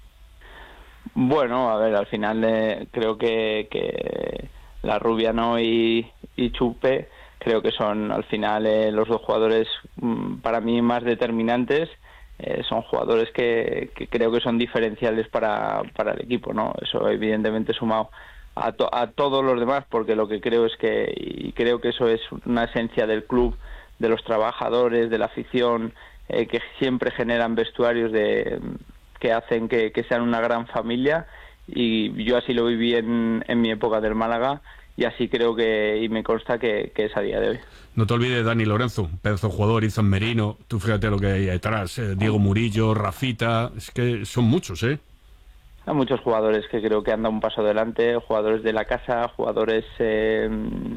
[SPEAKER 16] Bueno, a ver, al final eh, creo que, que la Rubia, ¿no?, y, y Chupe, creo que son al final eh, los dos jugadores mm, para mí más determinantes. Eh, son jugadores que, que creo que son diferenciales para, para el equipo, ¿no? Eso evidentemente sumado a, to, a todos los demás, porque lo que creo es que, y creo que eso es una esencia del club, de los trabajadores, de la afición, eh, que siempre generan vestuarios de que hacen que, que sean una gran familia, y yo así lo viví en, en mi época del Málaga, y así creo que, y me consta que, que es a día de hoy.
[SPEAKER 13] No te olvides Dani Lorenzo, pedazo jugador, Izan Merino, tú fíjate lo que hay detrás, eh, Diego Murillo, Rafita, es que son muchos, ¿eh?
[SPEAKER 16] Hay muchos jugadores que creo que han dado un paso adelante, jugadores de la casa, jugadores, eh,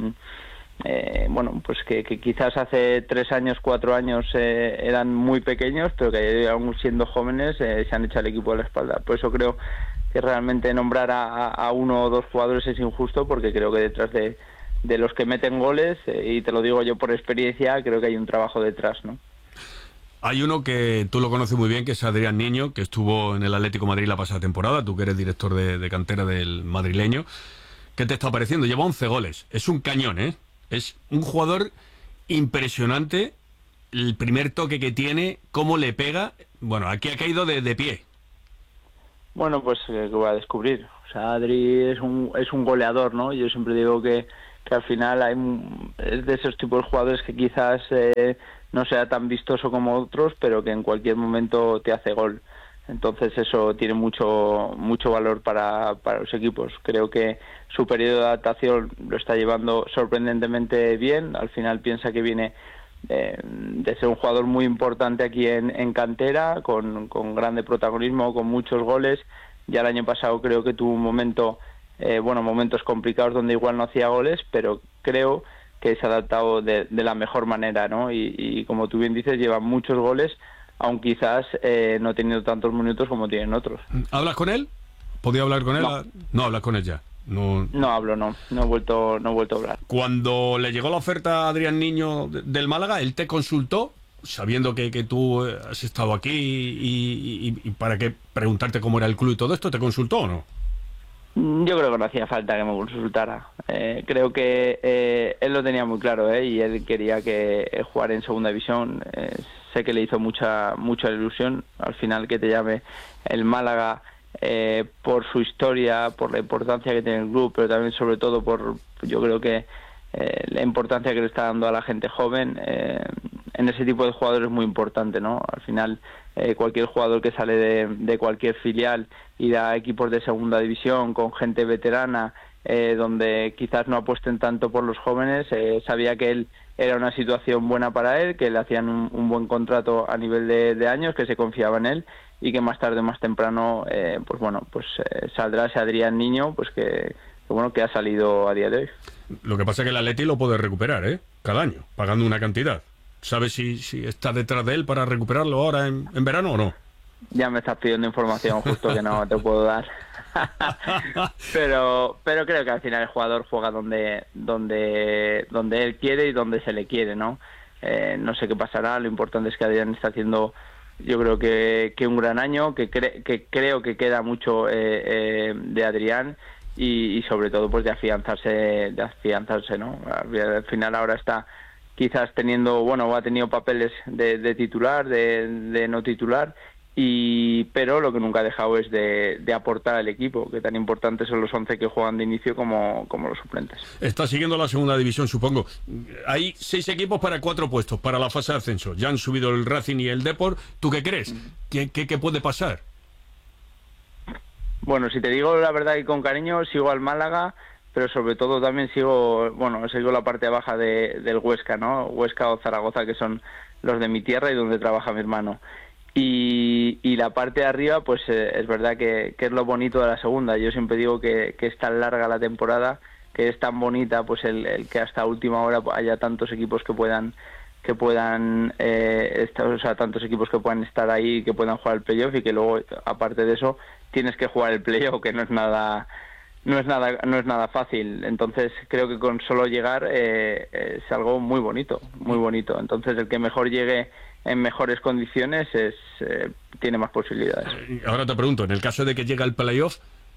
[SPEAKER 16] eh, bueno, pues que, que quizás hace tres años, cuatro años eh, eran muy pequeños, pero que aún siendo jóvenes eh, se han echado el equipo a la espalda. Por eso creo que realmente nombrar a, a uno o dos jugadores es injusto, porque creo que detrás de, de los que meten goles, eh, y te lo digo yo por experiencia, creo que hay un trabajo detrás, ¿no?
[SPEAKER 13] Hay uno que tú lo conoces muy bien, que es Adrián Niño, que estuvo en el Atlético de Madrid la pasada temporada, tú que eres director de, de cantera del madrileño. ¿Qué te está pareciendo? Lleva once goles, es un cañón, ¿eh? Es un jugador impresionante, el primer toque que tiene, cómo le pega. Bueno, aquí ha caído de, de pie.
[SPEAKER 16] Bueno, pues eh, que voy a descubrir. O sea, Adri es un, es un goleador, ¿no? Yo siempre digo que, que al final hay, es de esos tipos de jugadores que quizás eh, no sea tan vistoso como otros, pero que en cualquier momento te hace gol. Entonces eso tiene mucho mucho valor para, para los equipos. Creo que su periodo de adaptación lo está llevando sorprendentemente bien. Al final piensa que viene eh, de ser un jugador muy importante aquí en, en cantera, con, con grande protagonismo, con muchos goles. Ya el año pasado creo que tuvo un momento, eh, bueno, momentos complicados donde igual no hacía goles, pero creo que se ha adaptado de, de la mejor manera, ¿no? Y, y como tú bien dices, lleva muchos goles, aun quizás eh, no teniendo tantos minutos como tienen otros.
[SPEAKER 13] ¿Hablas con él? ¿Podía hablar con él?
[SPEAKER 16] No,
[SPEAKER 13] no hablas con él ya. No,
[SPEAKER 16] no hablo, no. No he vuelto, no he vuelto a hablar.
[SPEAKER 13] Cuando le llegó la oferta a Adrián Niño de, del Málaga, ¿él te consultó? Sabiendo que, que tú has estado aquí y, y, y para qué preguntarte cómo era el club y todo esto, ¿te consultó o no?
[SPEAKER 16] Yo creo que no hacía falta que me consultara. Eh, creo que eh, él lo tenía muy claro, ¿eh? Y él quería que eh, jugar en segunda división. Eh, sé que le hizo mucha mucha ilusión. Al final que te llame el Málaga eh, por su historia, por la importancia que tiene el club, pero también sobre todo por, yo creo que eh, la importancia que le está dando a la gente joven. Eh, en ese tipo de jugadores es muy importante, ¿no? Al final eh, cualquier jugador que sale de, de cualquier filial y da equipos de segunda división con gente veterana, eh, donde quizás no apuesten tanto por los jóvenes, eh, sabía que él era una situación buena para él, que le hacían un, un buen contrato a nivel de, de años, que se confiaba en él y que más tarde o más temprano, eh, pues bueno, pues eh, saldrá ese Adrián Niño, pues que, que bueno, que ha salido a día de hoy.
[SPEAKER 13] Lo que pasa es que el Atleti lo puede recuperar, ¿eh? Cada año, pagando una cantidad. ¿Sabes si, si está detrás de él para recuperarlo ahora en, en verano o no?
[SPEAKER 16] Ya me estás pidiendo información justo que no te puedo dar. pero pero creo que al final el jugador juega donde donde donde él quiere y donde se le quiere, ¿no? Eh, no sé qué pasará, lo importante es que Adrián está haciendo yo creo que, que un gran año, que, cre que creo que queda mucho eh, eh, de Adrián y, y sobre todo pues de afianzarse, de afianzarse, ¿no? Al final ahora está quizás teniendo, bueno, ha tenido papeles de, de titular, de, de no titular, y pero lo que nunca ha dejado es de, de aportar al equipo, que tan importantes son los once que juegan de inicio como, como los suplentes.
[SPEAKER 13] Está siguiendo la segunda división, supongo. Hay seis equipos para cuatro puestos para la fase de ascenso. Ya han subido el Racing y el Depor. ¿Tú qué crees? ¿Qué, qué, qué puede pasar?
[SPEAKER 16] Bueno, si te digo la verdad y con cariño, sigo al Málaga, pero sobre todo también sigo, bueno, sigo la parte baja de, del Huesca, ¿no? Huesca o Zaragoza, que son los de mi tierra y donde trabaja mi hermano. Y, y la parte de arriba, pues eh, es verdad que, que es lo bonito de la segunda. Yo siempre digo que, que es tan larga la temporada, que es tan bonita, pues el, el que hasta última hora haya tantos equipos que puedan que puedan eh, estar, o sea, tantos equipos que puedan estar ahí, que puedan jugar el playoff, y que luego, aparte de eso, tienes que jugar el playoff, que no es nada no es nada no es nada fácil. Entonces creo que con solo llegar eh, es algo muy bonito, muy bonito. Entonces el que mejor llegue en mejores condiciones es eh, tiene más posibilidades.
[SPEAKER 13] Ahora te pregunto, en el caso de que llegue al playoff,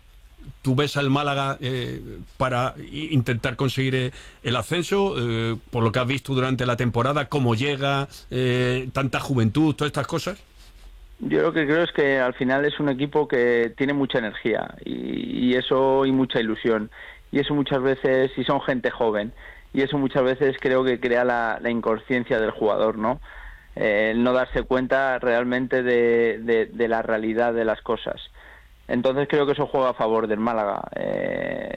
[SPEAKER 13] ¿tú ves al Málaga eh, para intentar conseguir eh, el ascenso? Eh, por lo que has visto durante la temporada, ¿cómo llega? Eh, ¿Tanta juventud? ¿Todas estas cosas?
[SPEAKER 16] Yo lo que creo es que al final es un equipo que tiene mucha energía y, y eso y mucha ilusión. Y eso muchas veces, y son gente joven, y eso muchas veces creo que crea la, la inconsciencia del jugador, ¿no? Eh, el no darse cuenta realmente de, de, de la realidad de las cosas. Entonces creo que eso juega a favor del Málaga. Eh,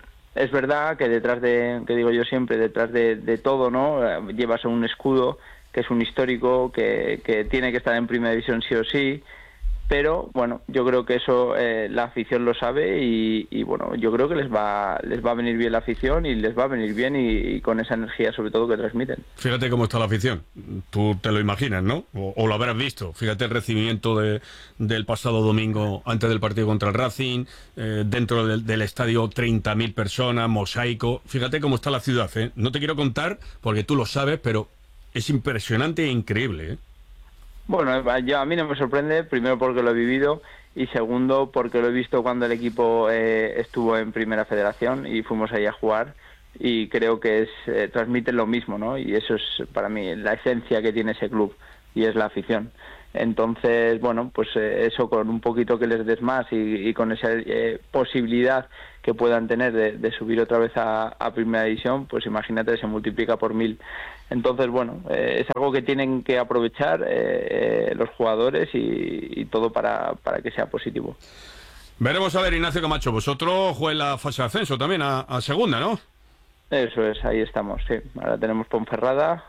[SPEAKER 16] es verdad que detrás de, que digo yo siempre, detrás de, de todo, ¿no? Eh, llevas un escudo que es un histórico, que, que tiene que estar en primera división sí o sí, pero bueno, yo creo que eso eh, la afición lo sabe y, y bueno, yo creo que les va les va a venir bien la afición y les va a venir bien y, y con esa energía sobre todo que transmiten.
[SPEAKER 13] Fíjate cómo está la afición, tú te lo imaginas, ¿no? O, o lo habrás visto, fíjate el recibimiento de, del pasado domingo antes del partido contra el Racing, eh, dentro del, del estadio treinta mil personas, mosaico, fíjate cómo está la ciudad, ¿eh? No te quiero contar porque tú lo sabes, pero es impresionante e increíble, ¿eh?
[SPEAKER 16] Bueno, yo, a mí no me sorprende, primero porque lo he vivido y segundo porque lo he visto cuando el equipo eh, estuvo en Primera Federación y fuimos ahí a jugar y creo que es eh, transmiten lo mismo, ¿no? Y eso es para mí la esencia que tiene ese club y es la afición. Entonces, bueno, pues eh, eso con un poquito que les des más y, y con esa eh, posibilidad que puedan tener de, de subir otra vez a, a Primera División, pues imagínate, se multiplica por mil. Entonces, bueno, eh, es algo que tienen que aprovechar eh, eh, los jugadores y, y todo para, para que sea positivo.
[SPEAKER 13] Veremos a ver, Ignacio Camacho, vosotros jugáis la fase de ascenso también a, a segunda, ¿no?
[SPEAKER 16] Eso es, ahí estamos, sí. Ahora tenemos Ponferrada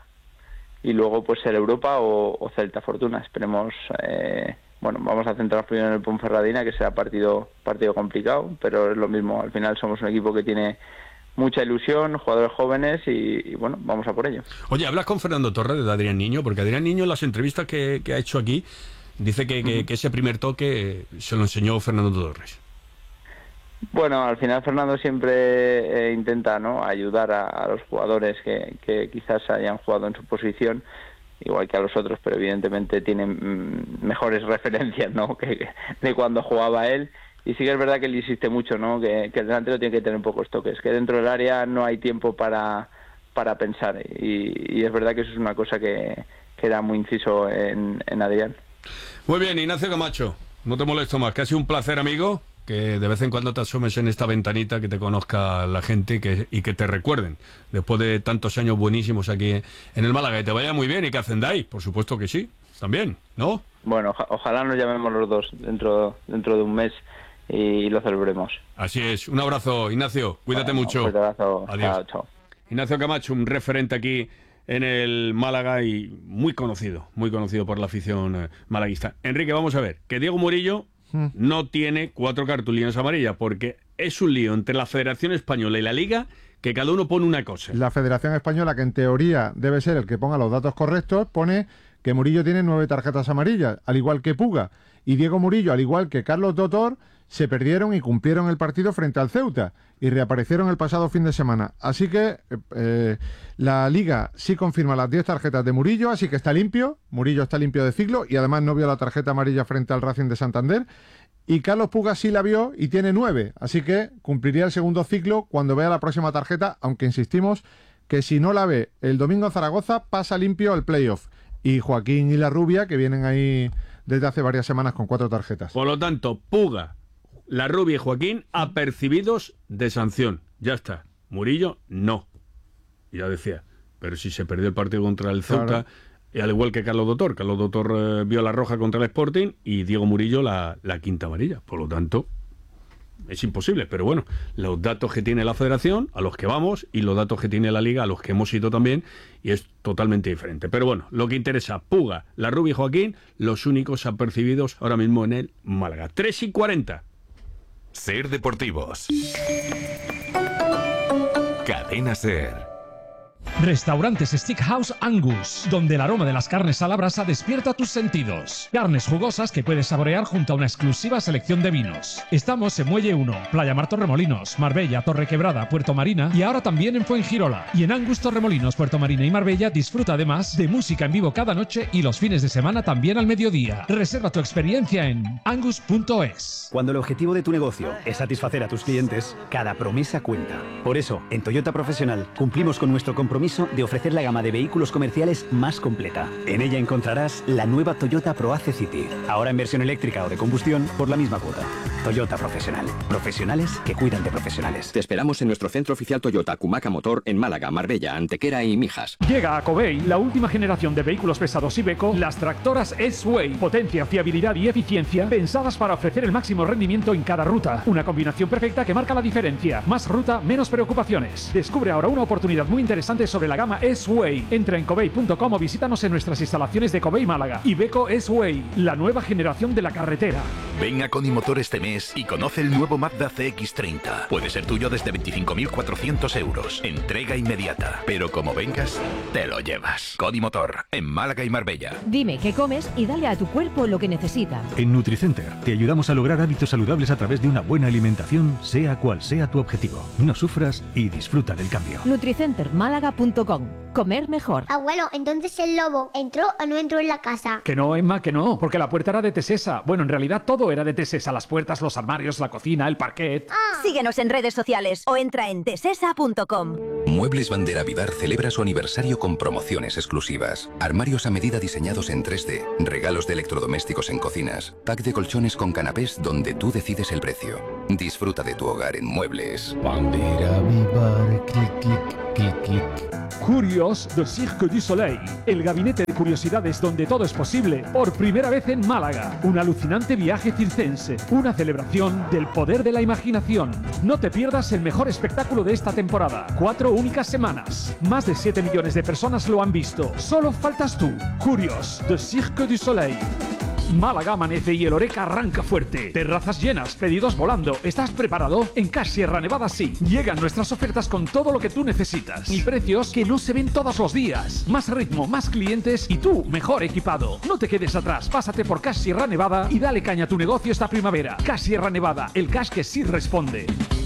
[SPEAKER 16] y luego pues el Europa o, o Celta Fortuna. Esperemos, eh, bueno, vamos a centrarnos primero en el Ponferradina, que será partido partido complicado, pero es lo mismo, al final somos un equipo que tiene mucha ilusión, jugadores jóvenes y, y bueno, vamos a por ello.
[SPEAKER 13] Oye, hablas con Fernando Torres de Adrián Niño, porque Adrián Niño en las entrevistas que, que ha hecho aquí dice que, que, que ese primer toque se lo enseñó Fernando Torres.
[SPEAKER 16] Bueno, al final Fernando siempre eh, intenta, ¿no?, ayudar a, a los jugadores que, que quizás hayan jugado en su posición, igual que a los otros, pero evidentemente tienen mm, mejores referencias, ¿no?, que, de cuando jugaba él. Y sí que es verdad que él insiste mucho, ¿no?, que, que el delantero tiene que tener pocos toques, que dentro del área no hay tiempo para, para pensar. Y, y es verdad que eso es una cosa que, que da muy inciso en, en Adrián.
[SPEAKER 13] Muy bien, Ignacio Camacho, no te molesto más, que ha sido un placer, amigo, que de vez en cuando te asomes en esta ventanita, que te conozca la gente y que, y que te recuerden, después de tantos años buenísimos aquí en el Málaga, que te vaya muy bien y que ascendáis, por supuesto que sí, también, ¿no?
[SPEAKER 16] Bueno, oja, ojalá nos llamemos los dos dentro, dentro de un mes y lo celebremos.
[SPEAKER 13] Así es, un abrazo, Ignacio, cuídate
[SPEAKER 16] bueno,
[SPEAKER 13] mucho.
[SPEAKER 16] Un abrazo.
[SPEAKER 13] Adiós.
[SPEAKER 16] Chao, chao.
[SPEAKER 13] Ignacio Camacho, un referente aquí en el Málaga y muy conocido, muy conocido por la afición eh, malaguista. Enrique, vamos a ver, que Diego Murillo no tiene cuatro cartulinas amarillas, porque es un lío entre la Federación Española y la Liga, que cada uno pone una cosa.
[SPEAKER 15] La Federación Española, que en teoría debe ser el que ponga los datos correctos, pone que Murillo tiene nueve tarjetas amarillas, al igual que Puga. y Diego Murillo, al igual que Carlos Dotor, se perdieron y cumplieron el partido frente al Ceuta y reaparecieron el pasado fin de semana. Así que eh, la Liga sí confirma las diez tarjetas de Murillo, así que está limpio. Murillo está limpio de ciclo y además no vio la tarjeta amarilla frente al Racing de Santander. Y Carlos Puga sí la vio y tiene nueve, así que cumpliría el segundo ciclo cuando vea la próxima tarjeta, aunque insistimos que si no la ve el domingo en Zaragoza, pasa limpio el playoff. Y Joaquín y la Rubia, que vienen ahí desde hace varias semanas con cuatro tarjetas.
[SPEAKER 13] Por lo tanto, Puga, la Rubia y Joaquín apercibidos de sanción. Ya está. Murillo, no. Ya decía. Pero si se perdió el partido contra el Ceuta, claro. Y al igual que Carlos Dotor. Carlos Dotor eh, vio la roja contra el Sporting y Diego Murillo la, la quinta amarilla. Por lo tanto, es imposible. Pero bueno, los datos que tiene la Federación, a los que vamos, y los datos que tiene la Liga, a los que hemos ido también, y es totalmente diferente. Pero bueno, lo que interesa, Puga, la Rubia y Joaquín, los únicos apercibidos ahora mismo en el Málaga. tres y cuarenta.
[SPEAKER 17] Ser Deportivos. Cadena Ser.
[SPEAKER 11] Restaurantes Steakhouse Angus, donde el aroma de las carnes a la brasa despierta tus sentidos. Carnes jugosas que puedes saborear junto a una exclusiva selección de vinos. Estamos en Muelle uno, Playa Mar Torremolinos, Marbella, Torrequebrada, Puerto Marina y ahora también en Fuengirola. Y en Angus Torremolinos, Puerto Marina y Marbella disfruta además de música en vivo cada noche y los fines de semana también al mediodía. Reserva tu experiencia en angus punto es.
[SPEAKER 18] Cuando el objetivo de tu negocio es satisfacer a tus clientes, cada promesa cuenta. Por eso, en Toyota Profesional cumplimos con nuestro compromiso de ofrecer la gama de vehículos comerciales más completa. En ella encontrarás la nueva Toyota ProAce City, ahora en versión eléctrica o de combustión por la misma cuota. Toyota Profesional. Profesionales que cuidan de profesionales.
[SPEAKER 19] Te esperamos en nuestro centro oficial Toyota Cumaca Motor en Málaga, Marbella, Antequera y Mijas.
[SPEAKER 20] Llega a Covey la última generación de vehículos pesados Iveco, las tractoras S-Way. Potencia, fiabilidad y eficiencia pensadas para ofrecer el máximo rendimiento en cada ruta. Una combinación perfecta que marca la diferencia. Más ruta, menos preocupaciones. Descubre ahora una oportunidad muy interesante sobre la gama S-Way. Entra en covey punto com o visítanos en nuestras instalaciones de Covey Málaga. Iveco S-Way, la nueva generación de la carretera.
[SPEAKER 17] Ven a Codimotor este mes y conoce el nuevo Mazda C X treinta. Puede ser tuyo desde veinticinco mil cuatrocientos euros. Entrega inmediata. Pero como vengas, te lo llevas. Codimotor, en Málaga y Marbella.
[SPEAKER 21] Dime qué comes y dale a tu cuerpo lo que necesita.
[SPEAKER 22] En Nutricenter te ayudamos a lograr hábitos saludables a través de una buena alimentación, sea cual sea tu objetivo. No sufras y disfruta del cambio.
[SPEAKER 21] Nutricenter málaga punto com. Comer mejor.
[SPEAKER 23] Abuelo, entonces el lobo ¿entró o no entró en la casa?
[SPEAKER 20] Que no, Emma, que no, porque la puerta era de Tesesa. Bueno, en realidad todo era de Tesesa. Las puertas, los armarios, la cocina, el parquet.
[SPEAKER 21] Ah. Síguenos en redes sociales o entra en tesesa punto com.
[SPEAKER 17] Muebles Bandera Vivar celebra su aniversario con promociones exclusivas. Armarios a medida diseñados en tres D, regalos de electrodomésticos en cocinas, pack de colchones con canapés donde tú decides el precio. Disfruta de tu hogar en Muebles
[SPEAKER 22] Bandera Vivar, clic, clic, clic, clic.
[SPEAKER 20] Curios de Cirque du Soleil, el gabinete de curiosidades donde todo es posible, por primera vez en Málaga. Un alucinante viaje circense, una celebración del poder de la imaginación. No te pierdas el mejor espectáculo de esta temporada. Cuatro únicas semanas. Más de siete millones de personas lo han visto. Solo faltas tú. Curios de Cirque du Soleil. Málaga amanece y el Oreca arranca fuerte. Terrazas llenas, pedidos volando. ¿Estás preparado? En Cash Sierra Nevada sí. Llegan nuestras ofertas con todo lo que tú necesitas. Y precios que no se ven todos los días. Más ritmo, más clientes y tú mejor equipado. No te quedes atrás. Pásate por Cash Sierra Nevada y dale caña a tu negocio esta primavera. Cash Sierra Nevada, el cash que sí responde.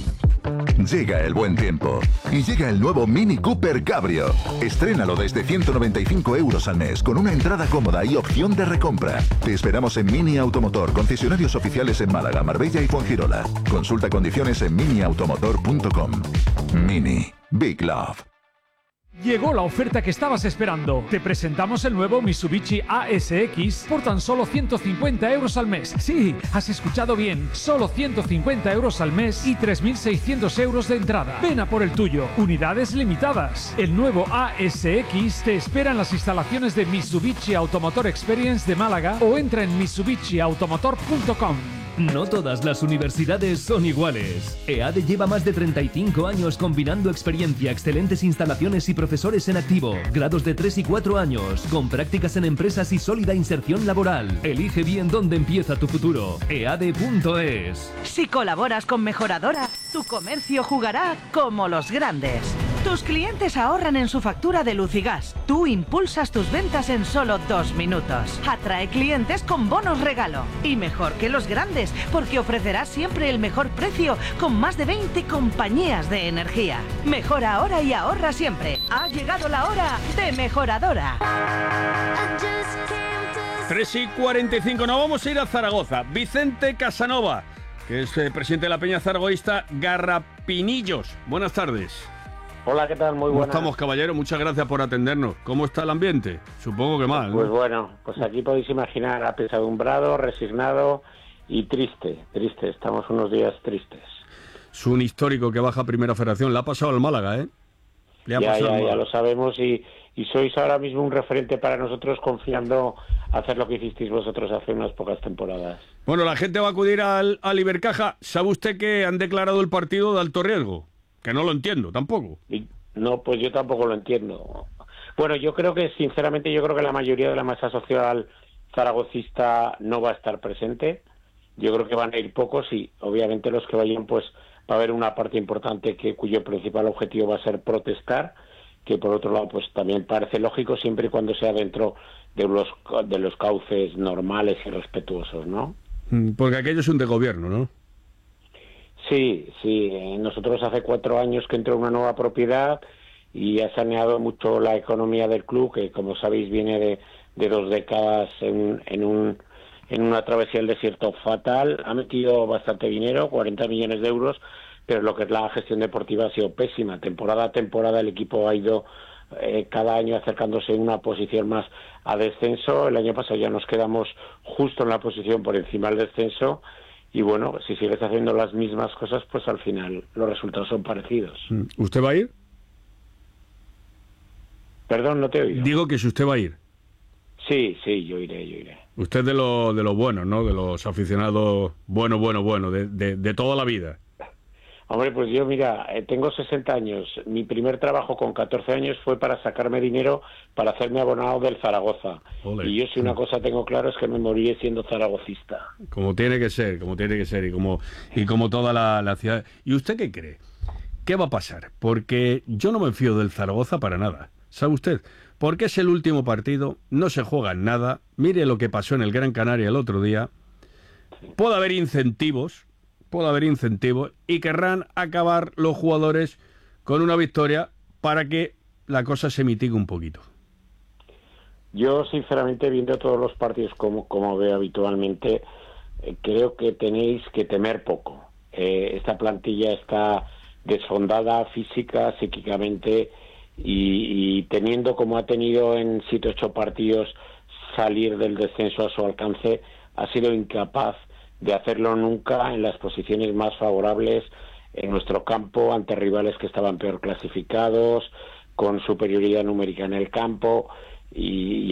[SPEAKER 10] Llega el buen tiempo y llega el nuevo Mini Cooper Cabrio. Estrénalo desde ciento noventa y cinco euros al mes con una entrada cómoda y opción de recompra. Te esperamos en Mini Automotor, concesionarios oficiales en Málaga, Marbella y Fuengirola. Consulta condiciones en mini automotor punto com. Mini, Big Love.
[SPEAKER 20] Llegó la oferta que estabas esperando. Te presentamos el nuevo Mitsubishi A S X por tan solo ciento cincuenta euros al mes. Sí, has escuchado bien. Solo ciento cincuenta euros al mes y tres mil seiscientos euros de entrada. Ven a por el tuyo. Unidades limitadas. El nuevo A S X te espera en las instalaciones de Mitsubishi Automotor Experience de Málaga o entra en mitsubishi automotor punto com.
[SPEAKER 11] No todas las universidades son iguales. EADE lleva más de treinta y cinco años combinando experiencia, excelentes instalaciones y profesores en activo, grados de tres y cuatro años, con prácticas en empresas y sólida inserción laboral. Elige bien dónde empieza tu futuro. E A D E punto es.
[SPEAKER 24] Si colaboras con Mejoradora, tu comercio jugará como los grandes.
[SPEAKER 1] Tus clientes ahorran en su factura de luz y gas. Tú impulsas tus ventas en solo dos minutos. Atrae clientes con bonos regalo. Y mejor que los grandes, porque ofrecerás siempre el mejor precio con más de veinte compañías de energía. Mejora ahora y ahorra siempre. Ha llegado la hora de Mejoradora.
[SPEAKER 13] tres y cuarenta y cinco, nos vamos a ir a Zaragoza. Vicente Casanova, que es eh, presidente de la Peña Zaragoísta Garrapinillos. Buenas tardes.
[SPEAKER 3] Hola, ¿qué tal? Muy
[SPEAKER 13] ¿Cómo
[SPEAKER 3] buenas.
[SPEAKER 13] estamos, caballero? Muchas gracias por atendernos. ¿Cómo está el ambiente? Supongo que mal, ¿no?
[SPEAKER 3] Pues bueno, pues aquí podéis imaginar apesadumbrado, resignado y triste, triste. Estamos unos días tristes.
[SPEAKER 13] Es un histórico que baja a Primera Federación. Le ha pasado al Málaga, ¿eh? Le ha
[SPEAKER 3] ya,
[SPEAKER 13] pasado
[SPEAKER 3] ya,
[SPEAKER 13] al
[SPEAKER 3] ya
[SPEAKER 13] Málaga.
[SPEAKER 3] lo sabemos y, y sois ahora mismo un referente para nosotros confiando hacer lo que hicisteis vosotros hace unas pocas temporadas.
[SPEAKER 13] Bueno, la gente va a acudir al, al Ibercaja. ¿Sabe usted que han declarado el partido de alto riesgo? Que no lo entiendo tampoco.
[SPEAKER 3] Y, no, pues yo tampoco lo entiendo. Bueno, yo creo que, sinceramente, yo creo que la mayoría de la masa social zaragocista no va a estar presente. Yo creo que van a ir pocos y, obviamente, los que vayan, pues va a haber una parte importante que cuyo principal objetivo va a ser protestar, que por otro lado, pues también parece lógico siempre y cuando sea dentro de los de los cauces normales y respetuosos, ¿no?
[SPEAKER 13] Porque aquello es un de gobierno, ¿no?
[SPEAKER 3] Sí, sí. Nosotros hace cuatro años que entró una nueva propiedad y ha saneado mucho la economía del club, que como sabéis viene de, de dos décadas en, en, un, en una travesía del desierto fatal. Ha metido bastante dinero, cuarenta millones de euros, pero lo que es la gestión deportiva ha sido pésima. Temporada a temporada el equipo ha ido eh, cada año acercándose en una posición más a descenso. El año pasado ya nos quedamos justo en la posición por encima del descenso. Y bueno, si sigues haciendo las mismas cosas, pues al final los resultados son parecidos.
[SPEAKER 13] ¿Usted va a ir?
[SPEAKER 3] Perdón, no te he oído.
[SPEAKER 13] Digo que si usted va a ir.
[SPEAKER 3] Sí, sí, yo iré, yo iré.
[SPEAKER 13] Usted de lo de los buenos, ¿no? De los aficionados bueno, bueno, bueno, de, de, de toda la vida.
[SPEAKER 3] Hombre, pues yo, mira, eh, tengo sesenta años. Mi primer trabajo con catorce años fue para sacarme dinero para hacerme abonado del Zaragoza.
[SPEAKER 13] Ole.
[SPEAKER 3] Y yo si una cosa tengo claro es que me moriré siendo zaragocista.
[SPEAKER 13] Como tiene que ser, como tiene que ser, y como, y como toda la, la ciudad. ¿Y usted qué cree? ¿Qué va a pasar? Porque yo no me fío del Zaragoza para nada. ¿Sabe usted? Porque es el último partido, no se juega en nada. Mire lo que pasó en el Gran Canaria el otro día. Puede haber incentivos, puede haber incentivos, y querrán acabar los jugadores con una victoria para que la cosa se mitigue un poquito.
[SPEAKER 3] Yo, sinceramente, viendo todos los partidos como, como veo habitualmente, eh, creo que tenéis que temer poco. Eh, esta plantilla está desfondada física, psíquicamente, y, y teniendo como ha tenido en siete ocho partidos salir del descenso a su alcance, ha sido incapaz de hacerlo nunca en las posiciones más favorables en nuestro campo, ante rivales que estaban peor clasificados, con superioridad numérica en el campo, y,